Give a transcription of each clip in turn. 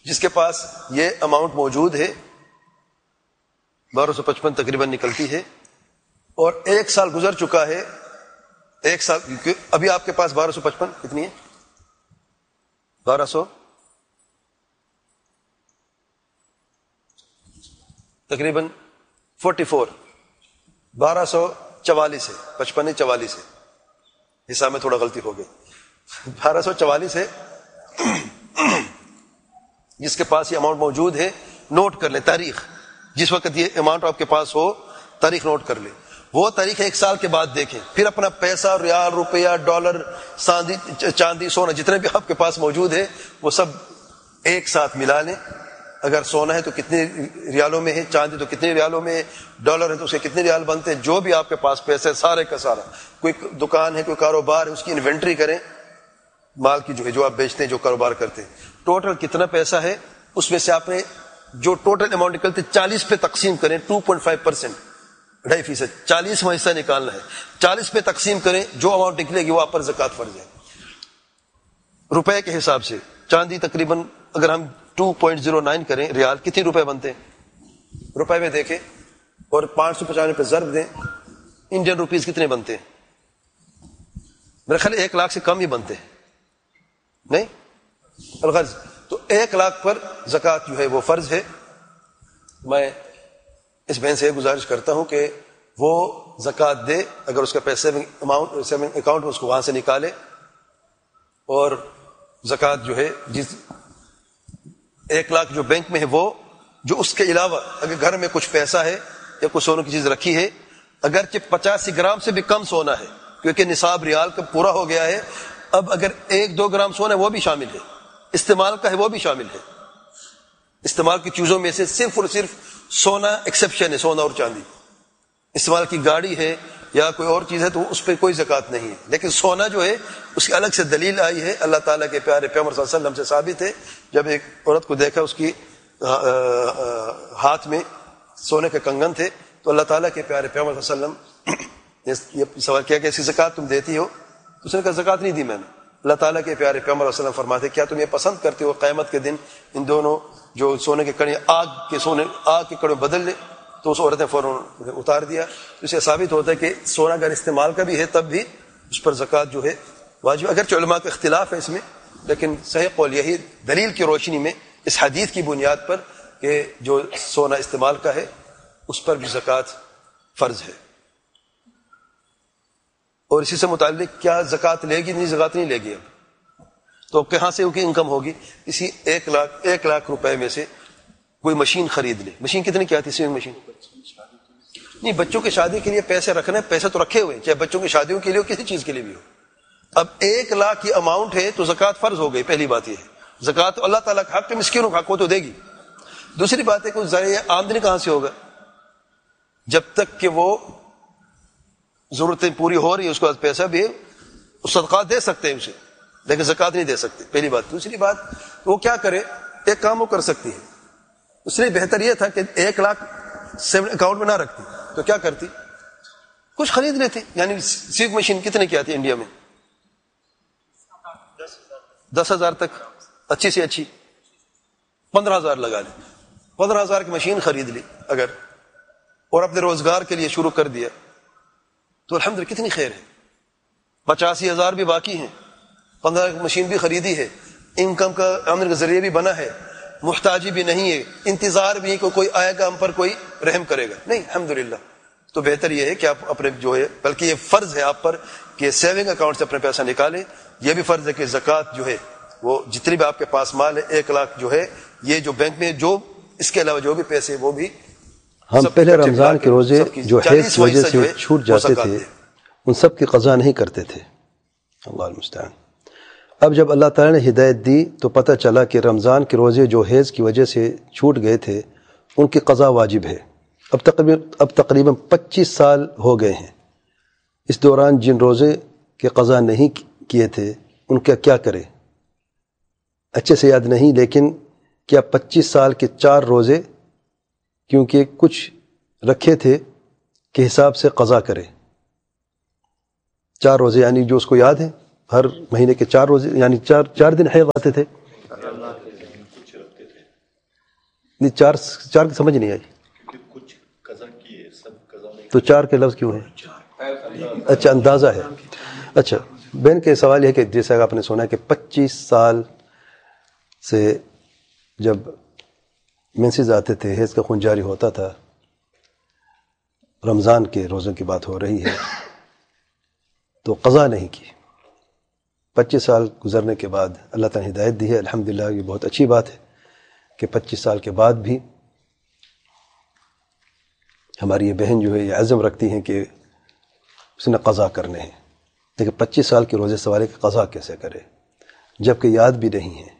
جس کے پاس یہ اماؤنٹ موجود ہے 1255 تقریباً نکلتی ہے، اور 1 سال گزر چکا ہے، 1 سال ابھی آپ کے پاس 1255 کتنی ہے؟ 1200 تقریباً 44 1244 ہے، 55 44 ہے، حساب میں تھوڑا غلطی ہو گئی، 1244 ہے جس کے پاس یہ اماؤنٹ موجود ہے. نوٹ کر لیں تاریخ، جس وقت یہ اماؤنٹ آپ کے پاس ہو تاریخ نوٹ کر لیں. وہ تاریخ 1 سال کے بعد دیکھیں، پھر اپنا پیسہ، ریال، روپیہ، ڈالر، چاندی، سونا جتنے بھی آپ کے پاس موجود ہے وہ سب ایک ساتھ ملا لیں. اگر سونا ہے تو کتنے ریالوں میں ہے، چاندی تو کتنے ریالوں میں ہے، ڈالر ہے تو اس کے کتنے ریال بنتے ہیں، جو بھی آپ کے پاس پیسے سارے کا سارا. کوئی دکان ہے، کوئی کاروبار ہے، اس کی انوینٹری کریں، مال کی جو ہے، جو آپ بیچتے ہیں، جو کاروبار کرتے ہیں، ٹوٹل کتنا پیسہ ہے، اس میں سے آپ نے جو ٹوٹل اماؤنٹ نکلتے 40 پہ تقسیم کریں، 2.5%، 2.5%، 40واں حصہ نکالنا ہے. 40 پہ تقسیم کریں، جو اماؤنٹ نکلے گی وہ آپ پر زکوٰۃ فرض ہے. روپے کے حساب سے چاندی تقریباً اگر ہم 2.09 کریں ریال، کتنے روپے بنتے ہیں روپے میں دیکھیں، اور 595 پہ ضرب دیں، انڈین روپیز کتنے بنتے ہیں؟ میرے خیال 1 لاکھ سے کم ہی بنتے ہیں، نہیں الغرض. تو 1 لاکھ پر زکوٰۃ جو ہے وہ فرض ہے. میں اس بہن سے یہ گزارش کرتا ہوں کہ وہ زکوٰۃ دے، اگر اس کا پیسے سیونگ اکاؤنٹ میں اس کو وہاں سے نکالے، اور زکوٰۃ جو ہے جس 1 لاکھ جو بینک میں ہے، وہ جو اس کے علاوہ اگر گھر میں کچھ پیسہ ہے یا کچھ سونے کی چیز رکھی ہے، اگرچہ 85 گرام سے بھی کم سونا ہے کیونکہ نصاب ریال کا پورا ہو گیا ہے، اب اگر 1-2 گرام سونا ہے وہ بھی شامل ہے، استعمال کا ہے وہ بھی شامل ہے. استعمال کی چیزوں میں سے صرف اور صرف سونا ایکسیپشن ہے، سونا اور چاندی. استعمال کی گاڑی ہے یا کوئی اور چیز ہے تو اس پہ کوئی زکوٰۃ نہیں ہے. لیکن سونا جو ہے اس کی الگ سے دلیل آئی ہے، اللہ تعالیٰ کے پیارے پیغمبر صلی اللہ علیہ وسلم سے ثابت ہے. جب ایک عورت کو دیکھا اس کی ہاتھ میں سونے کے کنگن تھے، تو اللہ تعالیٰ کے پیارے پیغمبر صلی اللہ علیہ وسلم نے یہ سوال کیا کہ اس کی زکوٰۃ تم دیتی ہو؟ تو اس نے کہا زکوٰۃ نہیں دی میں نے. اللہ تعالیٰ کے پیارے پیغمبر صلی اللہ علیہ وسلم فرماتے کیا تم یہ پسند کرتے ہو قیامت کے دن ان دونوں جو سونے کے کڑے آگ کے کڑے بدل لے؟ تو اس عورت نے فوراً اتار دیا. اس سے ثابت ہوتا ہے کہ سونا اگر استعمال کا بھی ہے تب بھی اس پر زکوٰۃ جو ہے واجب. اگرچہ علماء کا اختلاف ہے اس میں، لیکن صحیح قول یہی دلیل کی روشنی میں اس حدیث کی بنیاد پر کہ جو سونا استعمال کا ہے اس پر بھی زکوٰۃ فرض ہے. اور اسی سے متعلق کیا زکوٰۃ لے گی؟ نہیں، زکوٰۃ نہیں لے گی. اب تو کہاں سے کی انکم ہوگی؟ اسی 1 لاکھ روپے میں سے کوئی مشین خرید لے. مشین کتنے کی آتی ہے؟ سوئنگ مشین نہیں، بچوں کی شادی کے لیے پیسے رکھنے، پیسے تو رکھے ہوئے، چاہے بچوں کی شادیوں کے لیے ہو کسی چیز کے لیے بھی ہو. اب 1 لاکھ کی اماؤنٹ ہے تو زکوٰۃ فرض ہو گئی. پہلی بات یہ ہے زکوٰۃ اللہ تعالیٰ کا حق ہے، مسکینوں کا حق ہو تو دے گی. دوسری بات ہے کہ ذریعہ آمدنی کہاں سے ہوگا؟ جب تک کہ وہ ضرورتیں پوری ہو رہی ہے اس کو پیسہ بھی صدقات دے سکتے ہیں اسے، لیکن زکوٰۃ نہیں دے سکتے، پہلی بات. دوسری بات وہ کیا کرے؟ ایک کام وہ کر سکتی ہے، اس لیے بہتر یہ تھا کہ 1 لاکھ سیونگ اکاؤنٹ میں نہ رکھتی تو کیا کرتی؟ کچھ خرید لیتی. یعنی سیونگ مشین کتنے کی آتی ہے انڈیا میں؟ 10,000 تک، اچھی سے اچھی 15,000 لگا لی. 15,000 کی مشین خرید لی اگر، اور اپنے روزگار کے لیے شروع کر دیا تو الحمدللہ کتنی خیر ہے. 85,000 بھی باقی ہیں، 15 مشین بھی خریدی ہے، انکم کا آمدنی کا ذریعہ بھی بنا ہے، محتاجی بھی نہیں ہے، انتظار بھی ہے کہ کوئی آئے گا ہم پر، کوئی رحم کرے گا. نہیں، الحمدللہ. تو بہتر یہ ہے کہ آپ اپنے جو ہے، بلکہ یہ فرض ہے آپ پر کہ سیونگ اکاؤنٹ سے اپنے پیسہ نکالیں. یہ بھی فرض ہے کہ زکوٰۃ جو ہے وہ جتنی بھی آپ کے پاس مال ہے 1 لاکھ جو ہے، یہ جو بینک میں جو اس کے علاوہ جو بھی پیسے وہ بھی ہم پہلے رمضان کے روزے جو حیض کی وجہ سے چھوٹ جاتے تھے ان سب کی قضا نہیں کرتے تھے. اللہ المستعان. اب جب اللہ تعالی نے ہدایت دی تو پتہ چلا کہ رمضان کے روزے جو حیض کی وجہ سے چھوٹ گئے تھے ان کی قضا واجب ہے. اب تقریباً 25 سال ہو گئے ہیں. اس دوران جن روزے کے قضا نہیں کیے تھے ان کا کیا کرے؟ اچھے سے یاد نہیں، لیکن کیا 25 سال کے 4 روزے کیونکہ کچھ رکھے تھے کے حساب سے قضا کرے؟ 4 روزے یعنی جو اس کو یاد ہے ہر مہینے کے 4 روزے، یعنی 4 دن حیض آتے تھے. نہیں، چار کی سمجھ نہیں آئی. کچھ قضا کی ہے، سب قضا نہیں. تو 4 کے لفظ کیوں ہیں؟ اچھا، اندازہ ہے. اچھا، بہن کے سوال یہ ہے کہ جیسا آپ نے سنا ہے کہ 25 سال سے جب مینسز آتے تھے، حیض کا خون جاری ہوتا تھا، رمضان کے روزوں کی بات ہو رہی ہے، تو قضا نہیں کی. 25 سال گزرنے کے بعد اللہ تعالیٰ نے ہدایت دی ہے. الحمدللہ یہ بہت اچھی بات ہے کہ 25 سال کے بعد بھی ہماری یہ بہن جو ہے یہ عزم رکھتی ہیں کہ اس نے قضا کرنے ہیں. لیکن 25 سال کے روزے سوالے کی قضا کیسے کرے جبکہ یاد بھی نہیں ہے؟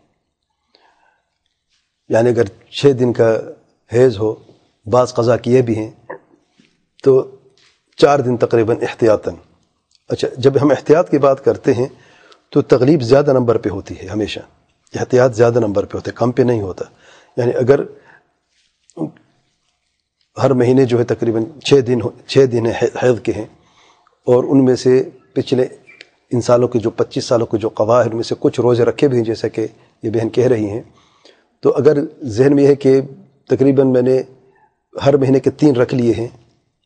یعنی اگر 6 دن کا حیض ہو، بعض قضا کیے بھی ہیں، تو 4 دن تقریباً احتیاطاً. اچھا، جب ہم احتیاط کی بات کرتے ہیں تو تغلیب زیادہ نمبر پہ ہوتی ہے، ہمیشہ احتیاط زیادہ نمبر پہ ہوتا ہے، کم پہ نہیں ہوتا. یعنی اگر ہر مہینے جو ہے تقریباً 6 دن حیض کے ہیں، اور ان میں سے پچھلے ان سالوں کے جو 25 سالوں کے جو قضا ہے ان میں سے کچھ روزے رکھے بھی ہیں جیسا کہ یہ بہن کہہ رہی ہیں، تو اگر ذہن میں یہ ہے کہ تقریباً میں نے ہر مہینے کے 3 رکھ لیے ہیں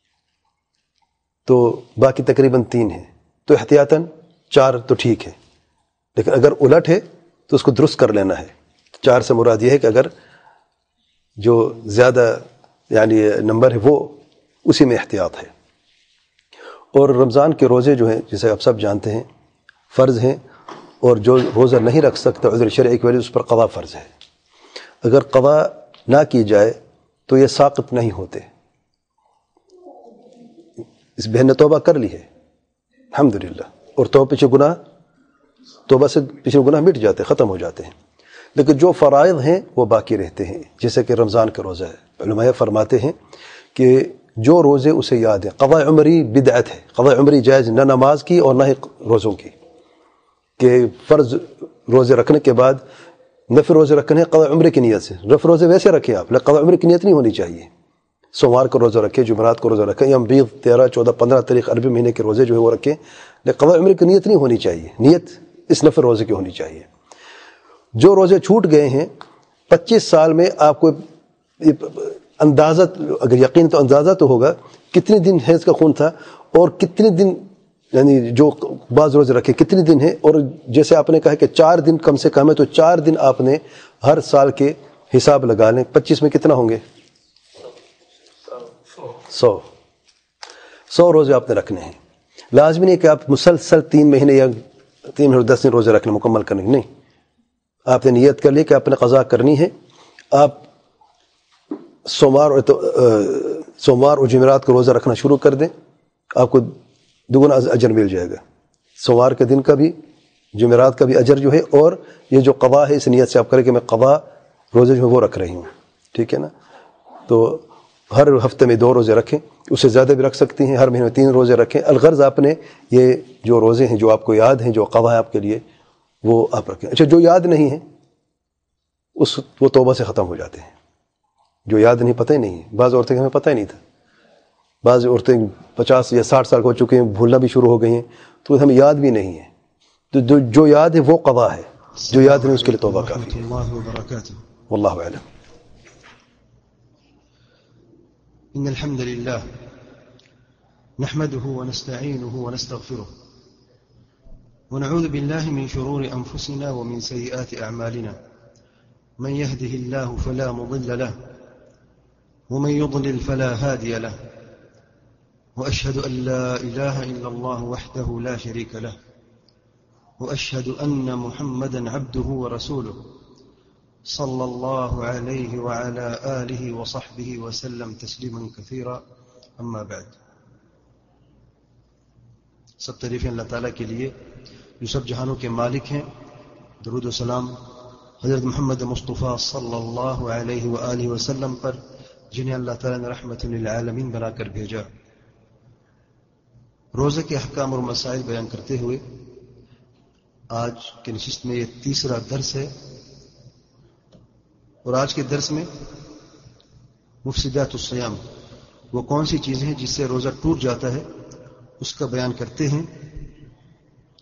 تو باقی تقریباً 3 ہیں، تو احتیاطاً 4 تو ٹھیک ہے. لیکن اگر الٹ ہے تو اس کو درست کر لینا ہے. 4 سے مراد یہ ہے کہ اگر جو زیادہ یعنی نمبر ہے وہ اسی میں احتیاط ہے. اور رمضان کے روزے جو ہیں جسے آپ سب جانتے ہیں فرض ہیں، اور جو روزہ نہیں رکھ سکتا عذر شرعی کی وجہ سے اس پر قضا فرض ہے. اگر قضا نہ کی جائے تو یہ ساقط نہیں ہوتے. اس بہن نے توبہ کر لی ہے الحمدللہ، اور توبہ سے پچھلے گناہ مٹ جاتے، ختم ہو جاتے ہیں. لیکن جو فرائض ہیں وہ باقی رہتے ہیں، جیسے کہ رمضان کا روزہ ہے. علماء فرماتے ہیں کہ جو روزے اسے یاد ہے، قضاء عمری بدعت ہے. قضاء عمری جائز نہ نماز کی اور نہ ہی روزوں کی، کہ فرض روزے رکھنے کے بعد نفل روزے رکھنے قضاء عمری کی نیت سے. نفل روزے ویسے رکھیں آپ، لیکن قضاء عمری کی نیت نہیں ہونی چاہیے. سوموار کو روزہ رکھیں، جمعرات کو روزہ رکھیں، یا بیض 13 14 15 تاریخ عربی مہینے کے روزے جو ہے وہ رکھیں، لیکن قضاء عمری کی نیت نہیں ہونی چاہیے. نیت اس نفل روزے کی ہونی چاہیے. جو روزے چھوٹ گئے ہیں 25 سال میں، آپ کو اندازہ، اگر یقین تو اندازہ تو ہوگا کتنے دن حیض کا خون تھا اور کتنے دن، یعنی جو بعض روزے رکھے کتنے دن ہیں. اور جیسے آپ نے کہا کہ 4 دن کم سے کم ہے، تو 4 دن آپ نے ہر سال کے حساب لگا لیں. 25 میں کتنا ہوں گے؟ 100 روزے آپ نے رکھنے ہیں. لازمی نہیں کہ آپ مسلسل 3 مہینے یا 3 مہینے 10 دن روزے رکھنے مکمل کرنے، نہیں. آپ نے نیت کر لی کہ آپ نے قضا کرنی ہے. آپ سوموار اور جمعرات کو روزہ رکھنا شروع کر دیں، آپ کو دگنا اجر مل جائے گا. سوموار کے دن کا بھی، جمعرات کا بھی اجر جو ہے، اور یہ جو قضا ہے اس نیت سے آپ کریں کہ میں قضا روزے جو ہے وہ رکھ رہی ہوں. ٹھیک ہے نا؟ تو ہر ہفتے میں 2 روزے رکھیں، اس سے زیادہ بھی رکھ سکتی ہیں. ہر مہینے میں 3 روزے رکھیں. الغرض آپ نے یہ جو روزے ہیں جو آپ کو یاد ہیں، جو قضا ہے آپ کے لیے، وہ آپ رکھیں. اچھا، جو یاد نہیں ہے وہ توبہ سے ختم ہو جاتے ہیں. جو یاد نہیں، پتہ ہی نہیں ہے. بعض عورتیں ہمیں پتہ ہی نہیں تھا، بعض عورتیں 50 یا 60 سال ہو چکے ہیں، بھولنا بھی شروع ہو گئی ہیں، تو ہمیں یاد بھی نہیں ہے. تو جو یاد ہے وہ قضا ہے، جو یاد نہیں اس کے لیے توبہ کافی ہے. واللہ اعلم. إن الحمد لله نحمده ونستعينه ونستغفره ونعوذ بالله من شرور أنفسنا ومن سيئات أعمالنا. من يهده الله فلا مضل له ومن يضلل فلا هادي له. وأشهد أن لا إله إلا الله وحده لا شريك له وأشهد أن محمدا عبده ورسوله صلى الله عليه وعلى آله وصحبه وسلم تسليما كثيرا. أما بعد. سب تعریفیں اللہ تعالیٰ کے لیے جو سب جہانوں کے مالک ہیں. درود و سلام حضرت محمد مصطفیٰ صلی اللہ علیہ وآلہ وسلم پر، جنہیں اللہ تعالیٰ نے رحمت للعالمین بنا کر بھیجا. روزے کے احکام اور مسائل بیان کرتے ہوئے آج کی نشست میں یہ 3را درس ہے، اور آج کے درس میں مفسدات الصیام، وہ کون سی چیزیں ہیں جس سے روزہ ٹوٹ جاتا ہے، اس کا بیان کرتے ہیں.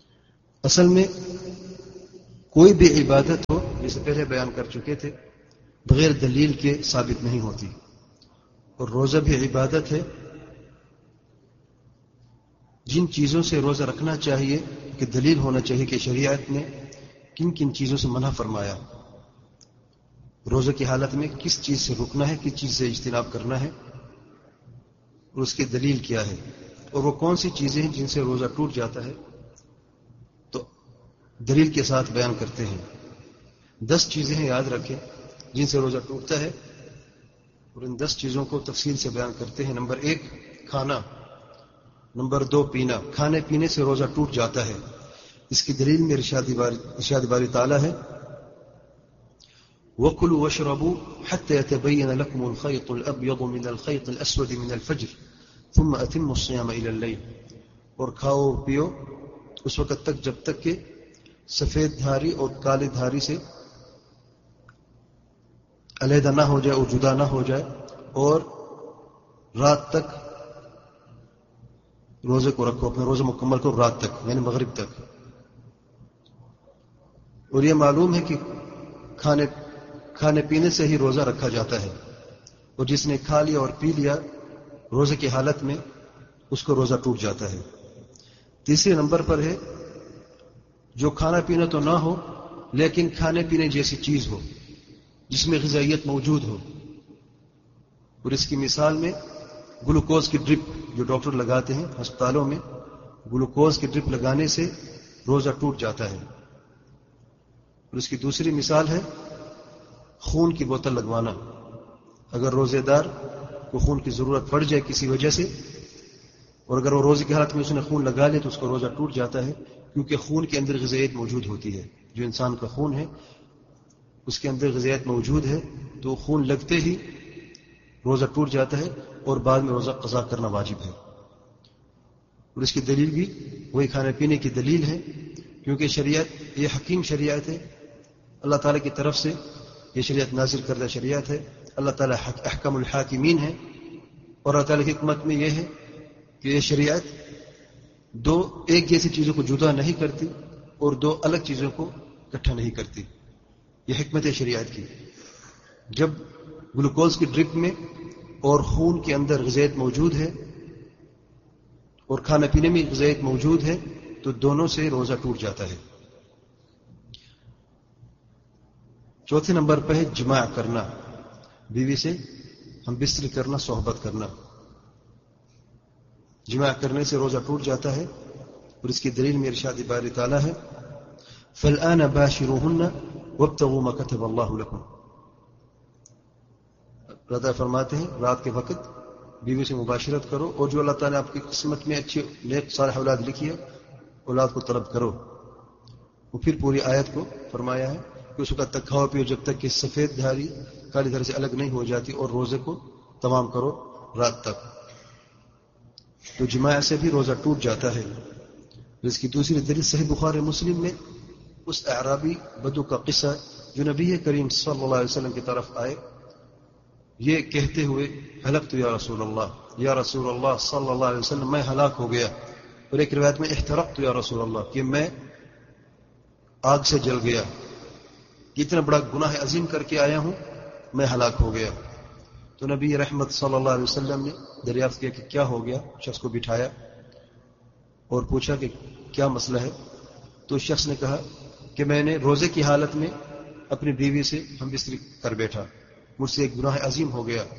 اصل میں کوئی بھی عبادت ہو، جسے پہلے بیان کر چکے تھے، بغیر دلیل کے ثابت نہیں ہوتی. اور روزہ بھی عبادت ہے. جن چیزوں سے روزہ رکھنا چاہیے کہ دلیل ہونا چاہیے کہ شریعت نے کن کن چیزوں سے منع فرمایا، روزہ کی حالت میں کس چیز سے رکنا ہے، کس چیز سے اجتناب کرنا ہے، اور اس کی دلیل کیا ہے، اور وہ کون سی چیزیں ہیں جن سے روزہ ٹوٹ جاتا ہے، تو دلیل کے ساتھ بیان کرتے ہیں. 10 چیزیں ہیں، یاد رکھیں، جن سے روزہ ٹوٹتا ہے، اور ان 10 چیزوں کو تفصیل سے بیان کرتے ہیں. نمبر 1 کھانا، نمبر 2 پینا. کھانے پینے سے روزہ ٹوٹ جاتا ہے. اس کی دلیل میں ارشاد باری تعالیٰ ہے وَكُلُوا وَاشْرَبُوا حَتَّى يَتَبَيَّنَ لَكُمُ الْخَيْطُ الْأَبْيَضُ مِنَ الْخَيْطِ الْأَسْوَدِ مِنَ الْفَجْرِ ثُمَّ أَتِمُّوا الصِّيَامَ إِلَى اللَّيْلِ. اور کھاؤ پیو اس وقت تک جب تک کہ سفید دھاری اور کالے دھاری سے علیحدہ نہ ہو جائے اور جدا نہ ہو جائے، اور رات تک روزے کو رکھو، اپنے روزے مکمل کرو رات تک، یعنی مغرب تک. اور یہ معلوم ہے کہ کھانے پینے سے ہی روزہ رکھا جاتا ہے، اور جس نے کھا لیا اور پی لیا روزے کی حالت میں، اس کو روزہ ٹوٹ جاتا ہے. تیسرے نمبر پر ہے جو کھانا پینا تو نہ ہو لیکن کھانے پینے جیسی چیز ہو جس میں غذائیت موجود ہو. اور اس کی مثال میں گلوکوز کی ڈرپ جو ڈاکٹر لگاتے ہیں ہسپتالوں میں، گلوکوز کی ڈرپ لگانے سے روزہ ٹوٹ جاتا ہے. اور اس کی دوسری مثال ہے خون کی بوتل لگوانا. اگر روزے دار کو خون کی ضرورت پڑ جائے کسی وجہ سے، اور اگر وہ روزے کی حالت میں اس نے خون لگا لے تو اس کا روزہ ٹوٹ جاتا ہے، کیونکہ خون کے اندر غذائیت موجود ہوتی ہے. جو انسان کا خون ہے اس کے اندر غذائیت موجود ہے، تو خون لگتے ہی روزہ ٹوٹ جاتا ہے، اور بعد میں روزہ قضا کرنا واجب ہے. اور اس کی دلیل بھی وہی کھانے پینے کی دلیل ہے، کیونکہ شریعت یہ حکیم شریعت ہے، اللہ تعالیٰ کی طرف سے یہ شریعت نازل کردہ شریعت ہے. اللہ تعالیٰ احکم الحاکمین ہے، اور اللہ تعالیٰ کی حکمت میں یہ ہے کہ یہ شریعت ایک جیسی چیزوں کو جدا نہیں کرتی اور 2 الگ چیزوں کو اکٹھا نہیں کرتی. یہ حکمت ہے شریعت کی. جب گلوکوز کی ڈرپ میں اور خون کے اندر غذائیت موجود ہے اور کھانا پینے میں غذائیت موجود ہے تو دونوں سے روزہ ٹوٹ جاتا ہے. چوتھے نمبر پہ ہے جماع کرنا، بیوی سے ہم بستری کرنا، صحبت کرنا. جماع کرنے سے روزہ ٹوٹ جاتا ہے، اور اس کی دلیل میں ارشاد باری تعالیٰ ہے فَالْآنَ بَاشِرُوهُنَّ وَابْتَغُوا مَا كَتَبَ اللَّهُ لَكُمْ. اللہ تعالیٰ فرماتے ہیں رات کے وقت بیوی سے مباشرت کرو، اور جو اللہ تعالیٰ نے آپ کی قسمت میں اچھی نیک صالح اولاد لکھی ہے اولاد کو طلب کرو. وہ پھر پوری آیت کو فرمایا ہے کہ اس وقت تک کھاؤ پیو جب تک کہ سفید دھاری کالی دھاری سے الگ نہیں ہو جاتی، اور روزے کو تمام کرو رات تک. تو جماع سے بھی روزہ ٹوٹ جاتا ہے. اس کی دوسری دلیل صحیح بخاری مسلم میں اس اعرابی بدو کا قصہ جو نبی کریم صلی اللہ علیہ وسلم کی طرف آئے یہ کہتے ہوئے ہلکت یا رسول اللہ صلی اللہ علیہ وسلم، میں ہلاک ہو گیا. اور ایک روایت میں احترقت یا رسول اللہ، کہ میں آگ سے جل گیا، اتنا بڑا گناہ عظیم کر کے آیا ہوں، میں ہلاک ہو گیا. تو نبی رحمت صلی اللہ علیہ وسلم نے دریافت کیا کہ کیا ہو گیا. شخص کو بٹھایا اور پوچھا کہ کیا مسئلہ ہے. تو شخص نے کہا کہ میں نے روزے کی حالت میں اپنی بیوی سے ہم بستری کر بیٹھا، مجھ سے ایک گناہ عظیم ہو گیا.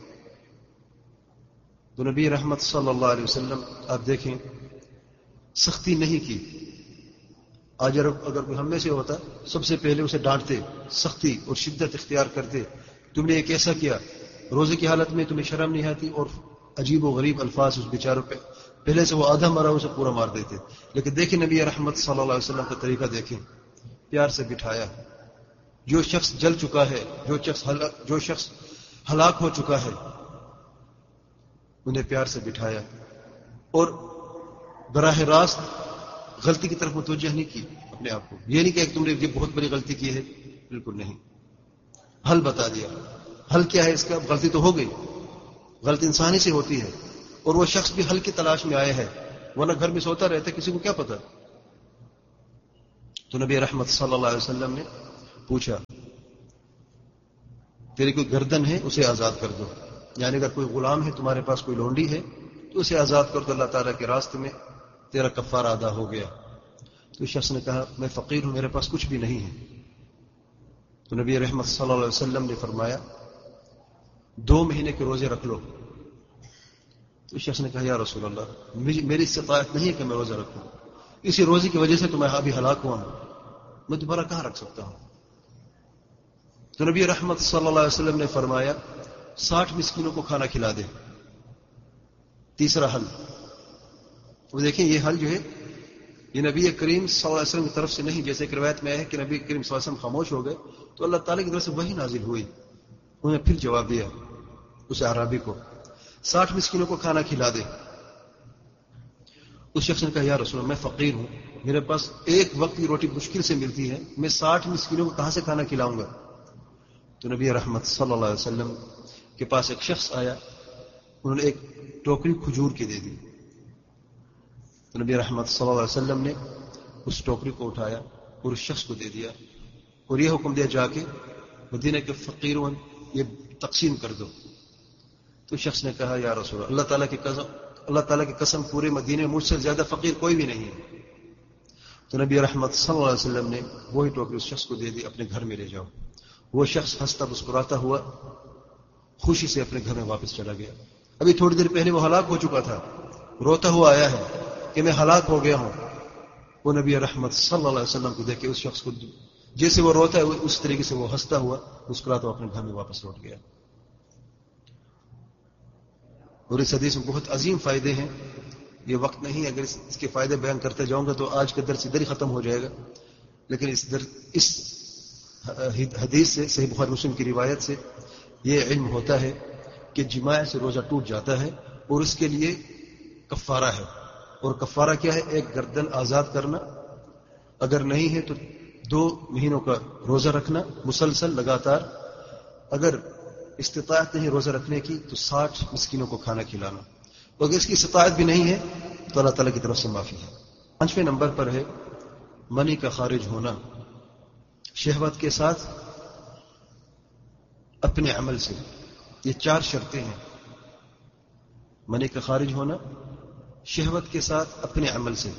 تو نبی رحمت صلی اللہ علیہ وسلم آپ دیکھیں سختی نہیں کی. آج اگر کوئی ہم میں سے ہوتا سب سے پہلے اسے ڈانٹتے، سختی اور شدت اختیار کرتے. تم نے یہ کیسا کیا، روزے کی حالت میں تمہیں شرم نہیں آتی، اور عجیب و غریب الفاظ اس بیچاروں پہ پہلے سے وہ آدھا مرا اسے پورا مار دیتے. لیکن دیکھیں نبی رحمت صلی اللہ علیہ وسلم کا طریقہ دیکھیں، پیار سے بٹھایا. جو شخص جل چکا ہے، جو شخص ہلاک ہو چکا ہے، انہیں پیار سے بٹھایا اور براہ راست غلطی کی طرف متوجہ نہیں کی اپنے آپ کو. یہ نہیں کہ تم نے یہ بہت بڑی غلطی کی ہے، بالکل نہیں. حل بتا دیا. حل کیا ہے اس کا؟ غلطی تو ہو گئی، غلطی انسانی سے ہوتی ہے، اور وہ شخص بھی حل کی تلاش میں آیا ہے، ورنہ گھر میں سوتا رہتا، کسی کو کیا پتا. تو نبی رحمت صلی اللہ علیہ وسلم نے پوچھا تیری کوئی گردن ہے اسے آزاد کر دو، یعنی اگر کوئی غلام ہے تمہارے پاس، کوئی لونڈی ہے تو اسے آزاد کر دو، اللہ تعالیٰ کے راستے میں تیرا کفارہ ادا ہو گیا۔ تو شخص نے کہا میں فقیر ہوں، میرے پاس کچھ بھی نہیں ہے۔ تو نبی رحمت صلی اللہ علیہ وسلم نے فرمایا 2 مہینے کے روزے رکھ لو۔ تو شخص نے کہا یا رسول اللہ میری استطاعت نہیں ہے کہ میں روزہ رکھوں، اسی روزے کی وجہ سے تو میں ابھی ہلاک ہوا ہوں، میں دوبارہ کہاں رکھ سکتا ہوں؟ تو نبی رحمت صلی اللہ علیہ وسلم نے فرمایا 60 مسکینوں کو کھانا کھلا دے۔ تیسرا حل، وہ دیکھیں یہ حل جو ہے یہ نبی کریم صلی اللہ علیہ وسلم کی طرف سے نہیں، جیسے کہ روایت میں ہے کہ نبی کریم صلی اللہ علیہ وسلم خاموش ہو گئے تو اللہ تعالیٰ کی طرف سے وحی نازل ہوئی، انہوں نے پھر جواب دیا اس اعرابی کو 60 مسکینوں کو کھانا کھلا دے۔ اس شخص نے کہا یا رسول اللہ میں فقیر ہوں، میرے پاس ایک وقت کی روٹی مشکل سے ملتی ہے، میں 60 مسکینوں کو کہاں سے کھانا کھلاؤں گا؟ تو نبی رحمت صلی اللہ علیہ وسلم کے پاس ایک شخص آیا، انہوں نے ایک ٹوکری کھجور کی دے دی۔ تو نبی رحمت صلی اللہ علیہ وسلم نے اس ٹوکری کو اٹھایا اور اس شخص کو دے دیا اور یہ حکم دیا جا کے مدینہ کے فقیروں یہ تقسیم کر دو۔ تو شخص نے کہا یا رسول اللہ تعالیٰ کی قسم پورے مدینے میں مجھ سے زیادہ فقیر کوئی بھی نہیں ہے۔ تو نبی رحمت صلی اللہ علیہ وسلم نے وہی ٹوکری اس شخص کو دے دی، اپنے گھر میں لے جاؤ۔ وہ شخص ہنستا مسکراتا ہوا خوشی سے اپنے گھر میں واپس چلا گیا۔ ابھی تھوڑی دیر پہلے وہ ہلاک ہو چکا تھا، روتا ہوا آیا ہے کہ میں ہلاک ہو گیا ہوں۔ وہ نبی رحمت صلی اللہ علیہ وسلم کو دیکھ کے اس شخص کو جیسے وہ روتا ہے اس طریقے سے وہ ہنستا ہوا مسکراتا ہوا اپنے گھر میں واپس لوٹ گیا۔ اور اس حدیث میں بہت عظیم فائدے ہیں، یہ وقت نہیں، اگر اس کے فائدے بیان کرتے جاؤں گا تو آج کا درس ادھر ہی ختم ہو جائے گا، لیکن اس حدیث سے صحیح بخاری مسلم کی روایت سے یہ علم ہوتا ہے کہ جماع سے روزہ ٹوٹ جاتا ہے اور اس کے لیے کفارہ ہے، اور کفارہ کیا ہے؟ ایک گردن آزاد کرنا، اگر نہیں ہے تو 2 مہینوں کا روزہ رکھنا مسلسل لگاتار، اگر استطاعت نہیں روزہ رکھنے کی تو 60 مسکینوں کو کھانا کھلانا، اور اگر اس کی استطاعت بھی نہیں ہے تو اللہ تعالیٰ کی طرف سے معافی ہے۔ 5ویں نمبر پر ہے منی کا خارج ہونا شہوت کے ساتھ اپنے عمل سے۔ یہ 4 شرطیں ہیں، منی کا خارج ہونا شہوت کے ساتھ اپنے عمل سے۔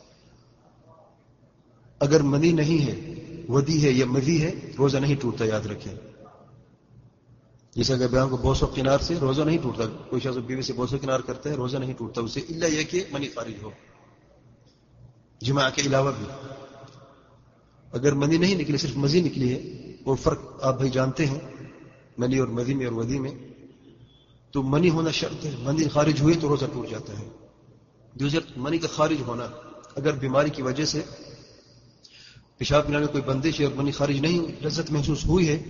اگر منی نہیں ہے، ودی ہے یا مدی ہے، روزہ نہیں ٹوٹتا، یاد رکھیں۔ جیسے اگر بیان کو بوس و کنار سے روزہ نہیں ٹوٹتا، کوئی شخص بیوی سے بوس و کنار کرتا ہے روزہ نہیں ٹوٹتا اسے، الا یہ کہ منی خارج ہو، جماع کے علاوہ بھی۔ اگر منی نہیں نکلی، صرف مزی نکلی ہے، اور فرق آپ بھائی جانتے ہیں منی اور مدی میں اور ودی میں، تو منی ہونا شرط ہے، منی خارج ہوئی تو روزہ ٹوٹ جاتا ہے۔ دوسرا منی کا خارج ہونا، اگر بیماری کی وجہ سے پیشاب پینے میں کوئی بندش ہے اور منی خارج نہیں، لذت محسوس ہوئی ہے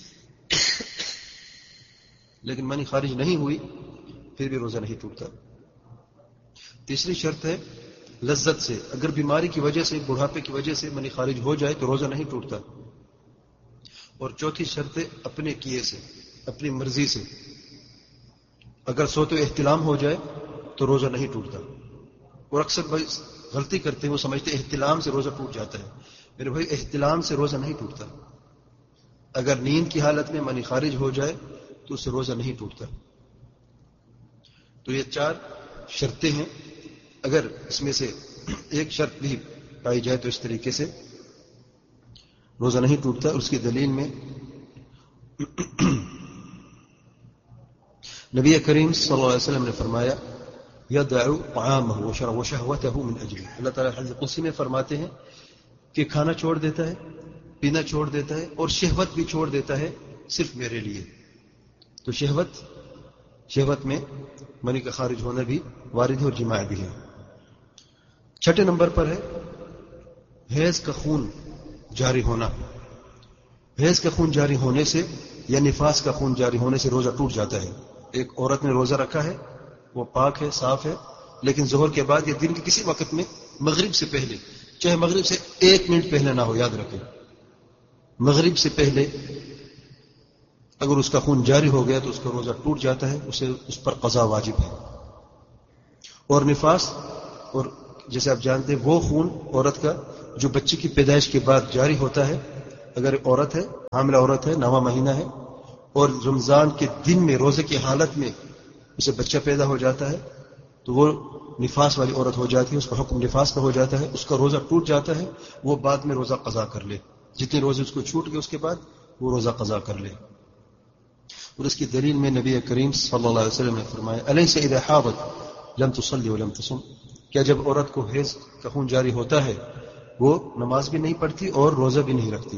لیکن منی خارج نہیں ہوئی، پھر بھی روزہ نہیں ٹوٹتا۔ تیسری شرط ہے لذت سے، اگر بیماری کی وجہ سے، بڑھاپے کی وجہ سے منی خارج ہو جائے تو روزہ نہیں ٹوٹتا۔ اور چوتھی شرط ہے اپنے کیے سے، اپنی مرضی سے، اگر سوتے احتلام ہو جائے تو روزہ نہیں ٹوٹتا۔ اور اکثر بھائی غلطی کرتے ہیں، وہ سمجھتے ہیں احتلام سے روزہ ٹوٹ جاتا ہے۔ میرے بھائی احتلام سے روزہ نہیں ٹوٹتا، اگر نیند کی حالت میں منی خارج ہو جائے تو اس سے روزہ نہیں ٹوٹتا۔ تو یہ 4 شرطیں ہیں، اگر اس میں سے ایک شرط بھی پائی جائے تو اس طریقے سے روزہ نہیں ٹوٹتا۔ اور اس کی دلیل میں نبی کریم صلی اللہ علیہ وسلم نے فرمایا یدع طعامه وشهوته من اجلی، اللہ تعالیٰ حدیث قدسی میں فرماتے ہیں کہ کھانا چھوڑ دیتا ہے، پینا چھوڑ دیتا ہے، اور شہوت بھی چھوڑ دیتا ہے صرف میرے لیے۔ تو شہوت میں منی کا خارج ہونا بھی وارد ہے اور جماع بھی ہے۔ 6 نمبر پر ہے حیض کا خون جاری ہونا۔ حیض کا خون جاری ہونے سے یا نفاس کا خون جاری ہونے سے روزہ ٹوٹ جاتا ہے۔ ایک عورت نے روزہ رکھا ہے، وہ پاک ہے، صاف ہے، لیکن ظہر کے بعد یا دن کے کسی وقت میں مغرب سے پہلے، چاہے مغرب سے 1 منٹ پہلے نہ ہو، یاد رکھیں، مغرب سے پہلے اگر اس کا خون جاری ہو گیا تو اس کا روزہ ٹوٹ جاتا ہے، اس پر قضا واجب ہے۔ اور نفاس، اور جیسے آپ جانتے ہیں وہ خون عورت کا جو بچے کی پیدائش کے بعد جاری ہوتا ہے، اگر عورت ہے، حاملہ عورت ہے، 9واں مہینہ ہے، اور رمضان کے دن میں روزے کی حالت میں اسے بچہ پیدا ہو جاتا ہے تو وہ نفاس والی عورت ہو جاتی ہے، اس کا حکم نفاس کا ہو جاتا ہے، اس کا روزہ ٹوٹ جاتا ہے، وہ بعد میں روزہ قضا کر لے، جتنے روزے اس کو چھوٹ گئے اس کے بعد وہ روزہ قضا کر لے۔ اور اس کی دلیل میں نبی کریم صلی اللہ علیہ وسلم نے فرمایا الیس اذا حاضت لم تصلی ولم تصم، کیا جب عورت کو حیض کا خون جاری ہوتا ہے وہ نماز بھی نہیں پڑھتی اور روزہ بھی نہیں رکھتی۔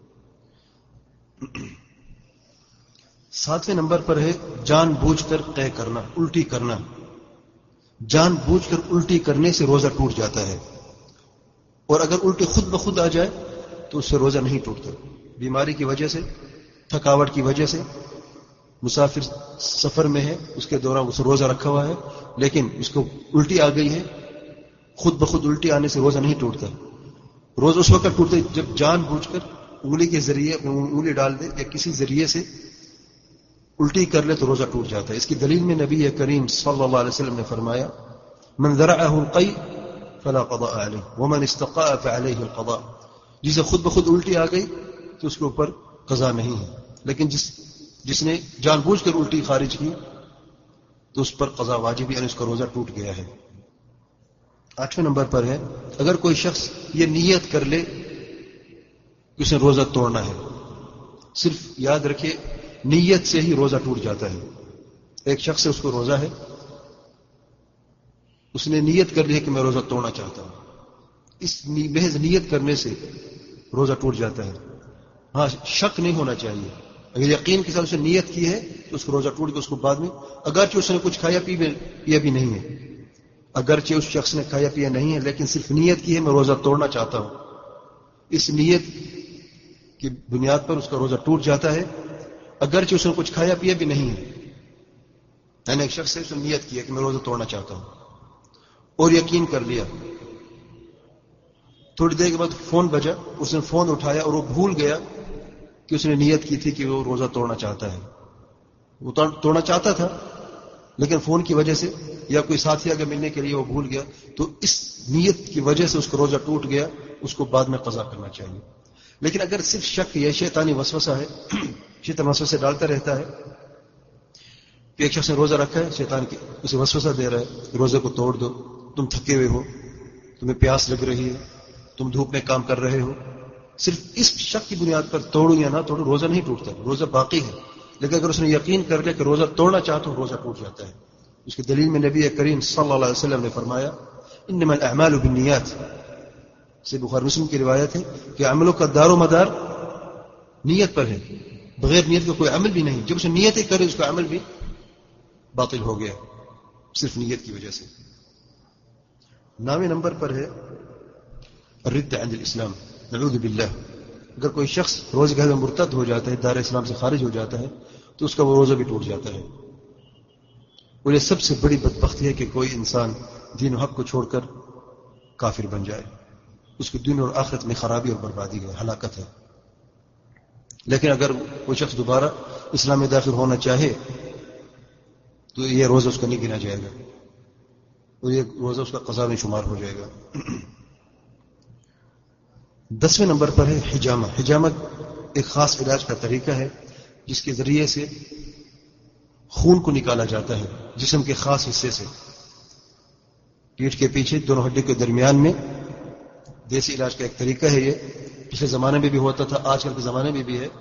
7ویں نمبر پر ہے جان بوجھ کر قے کرنا، الٹی کرنا۔ جان بوجھ کر الٹی کرنے سے روزہ ٹوٹ جاتا ہے، اور اگر الٹی خود بخود آ جائے تو اس سے روزہ نہیں ٹوٹتا۔ بیماری کی وجہ سے، تھکاوٹ کی وجہ سے، مسافر سفر میں ہے، اس کے دوران اس روزہ رکھا ہوا ہے لیکن اس کو الٹی آ گئی ہے، خود بخود الٹی آنے سے روزہ نہیں ٹوٹتا۔ روزہ اس وقت ٹوٹتا ہے جب جان بوجھ کر انگلی کے ذریعے انگلی ڈال دے یا کسی ذریعے سے الٹی کر لے تو روزہ ٹوٹ جاتا ہے۔ اس کی دلیل میں نبی کریم صلی اللہ علیہ وسلم نے فرمایا من ذرعه القيء فلا قضاء عليه ومن استقاء فعليه القضاء، جسے خود بخود الٹی آ گئی تو اس کے اوپر قضا نہیں ہے، لیکن جس نے جان بوجھ کر الٹی خارج کی تو اس پر قضا واجب ہے، یعنی اس کا روزہ ٹوٹ گیا ہے۔ 8ویں نمبر پر ہے اگر کوئی شخص یہ نیت کر لے کہ اس نے روزہ توڑنا ہے، صرف یاد رکھیے نیت سے ہی روزہ ٹوٹ جاتا ہے۔ ایک شخص سے اس کو روزہ ہے، اس نے نیت کر لی ہے کہ میں روزہ توڑنا چاہتا ہوں، اس محض نیت کرنے سے روزہ ٹوٹ جاتا ہے۔ ہاں شک نہیں ہونا چاہیے، اگر یقین کے ساتھ اس نے نیت کی ہے تو اس کو روزہ ٹوٹ گیا، اس کو بعد میں اگرچہ اس نے کچھ کھایا پیا بھی نہیں ہے، اگرچہ اس شخص نے کھایا پیا نہیں ہے لیکن صرف نیت کی ہے میں روزہ توڑنا چاہتا ہوں، اس نیت کی بنیاد پر اس کا روزہ ٹوٹ جاتا ہے، اگرچہ اس نے کچھ کھایا پیا بھی نہیں ہے۔ یعنی ایک شخص سے اس نے نیت کی ہے کہ میں روزہ توڑنا چاہتا ہوں اور یقین کر لیا، تھوڑی دیر کے بعد فون بجا، اس نے فون اٹھایا اور وہ بھول گیا کہ اس نے نیت کی تھی کہ وہ روزہ توڑنا چاہتا ہے، وہ توڑنا چاہتا تھا لیکن فون کی وجہ سے یا کوئی ساتھی آگے ملنے کے لیے وہ بھول گیا، تو اس نیت کی وجہ سے اس کا روزہ ٹوٹ گیا، اس کو بعد میں قضا کرنا چاہیے۔ لیکن اگر صرف شک یا شیطانی وسوسہ ہے، شیطان وسوسے ڈالتا رہتا ہے کہ ایک شخص نے روزہ رکھا ہے، شیطان اسے وسوسہ دے رہا ہے روزے کو توڑ دو، تم تھکے ہوئے ہو، تمہیں پیاس لگ رہی ہے، تم دھوپ میں کام کر رہے ہو، صرف اس شک کی بنیاد پر توڑو یا نہ توڑو روزہ نہیں ٹوٹتا، روزہ باقی ہے۔ لیکن اگر اس نے یقین کر لیا کہ روزہ توڑنا چاہتا ہوں روزہ ٹوٹ جاتا ہے۔ اس کی دلیل میں نبی کریم صلی اللہ علیہ وسلم نے فرمایا انما الاعمال بالنیات، سے بخاری مسلم کی روایت ہے کہ عملوں کا دار و مدار نیت پر ہے، بغیر نیت کا کوئی عمل بھی نہیں، جب اسے نیت ہی کرے اس کا عمل بھی باطل ہو گیا صرف نیت کی وجہ سے۔ 9ویں نمبر پر ہے الرد عن الاسلام، نعوذ باللہ، اگر کوئی شخص روزے کے میں مرتد ہو جاتا ہے، دار اسلام سے خارج ہو جاتا ہے تو اس کا وہ روزہ بھی ٹوٹ جاتا ہے۔ اور یہ سب سے بڑی بدبختی ہے کہ کوئی انسان دین و حق کو چھوڑ کر کافر بن جائے، اس کی دین اور آخرت میں خرابی اور بربادی ہے، ہلاکت ہے۔ لیکن اگر کوئی شخص دوبارہ اسلام میں داخل ہونا چاہے تو یہ روزہ اس کا نہیں گنا جائے گا اور یہ روزہ اس کا قضا میں شمار ہو جائے گا۔ 10ویں نمبر پر ہے حجامہ۔ حجامہ ایک خاص علاج کا طریقہ ہے جس کے ذریعے سے خون کو نکالا جاتا ہے جسم کے خاص حصے سے، پیٹھ کے پیچھے دونوں ہڈی کے درمیان میں۔ دیسی علاج کا ایک طریقہ ہے یہ، پچھلے زمانے میں بھی ہوتا تھا، آج کل کے زمانے میں بھی ہے۔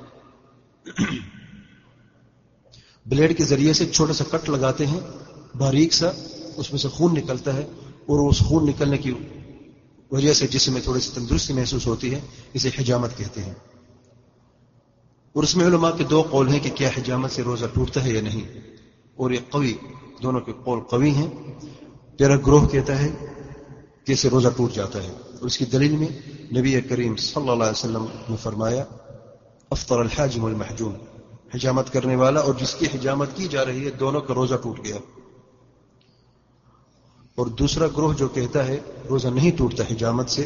بلیڈ کے ذریعے سے چھوٹا سا کٹ لگاتے ہیں باریک سا، اس میں سے خون نکلتا ہے اور اس خون نکلنے کی وجہ سے جسم میں تھوڑی سی تندرستی محسوس ہوتی ہے، اسے حجامت کہتے ہیں۔ اور اس میں علماء کے 2 قول ہیں کہ کیا حجامت سے روزہ ٹوٹتا ہے یا نہیں، اور یہ قوی، دونوں کے قول قوی ہیں۔ تیرا گروہ کہتا ہے کہ اسے روزہ ٹوٹ جاتا ہے، اور اس کی دلیل میں نبی کریم صلی اللہ علیہ وسلم نے فرمایا افطر الحاجم والمحجوم، حجامت کرنے والا اور جس کی حجامت کی جا رہی ہے دونوں کا روزہ ٹوٹ گیا۔ اور دوسرا گروہ جو کہتا ہے روزہ نہیں ٹوٹتا حجامت سے،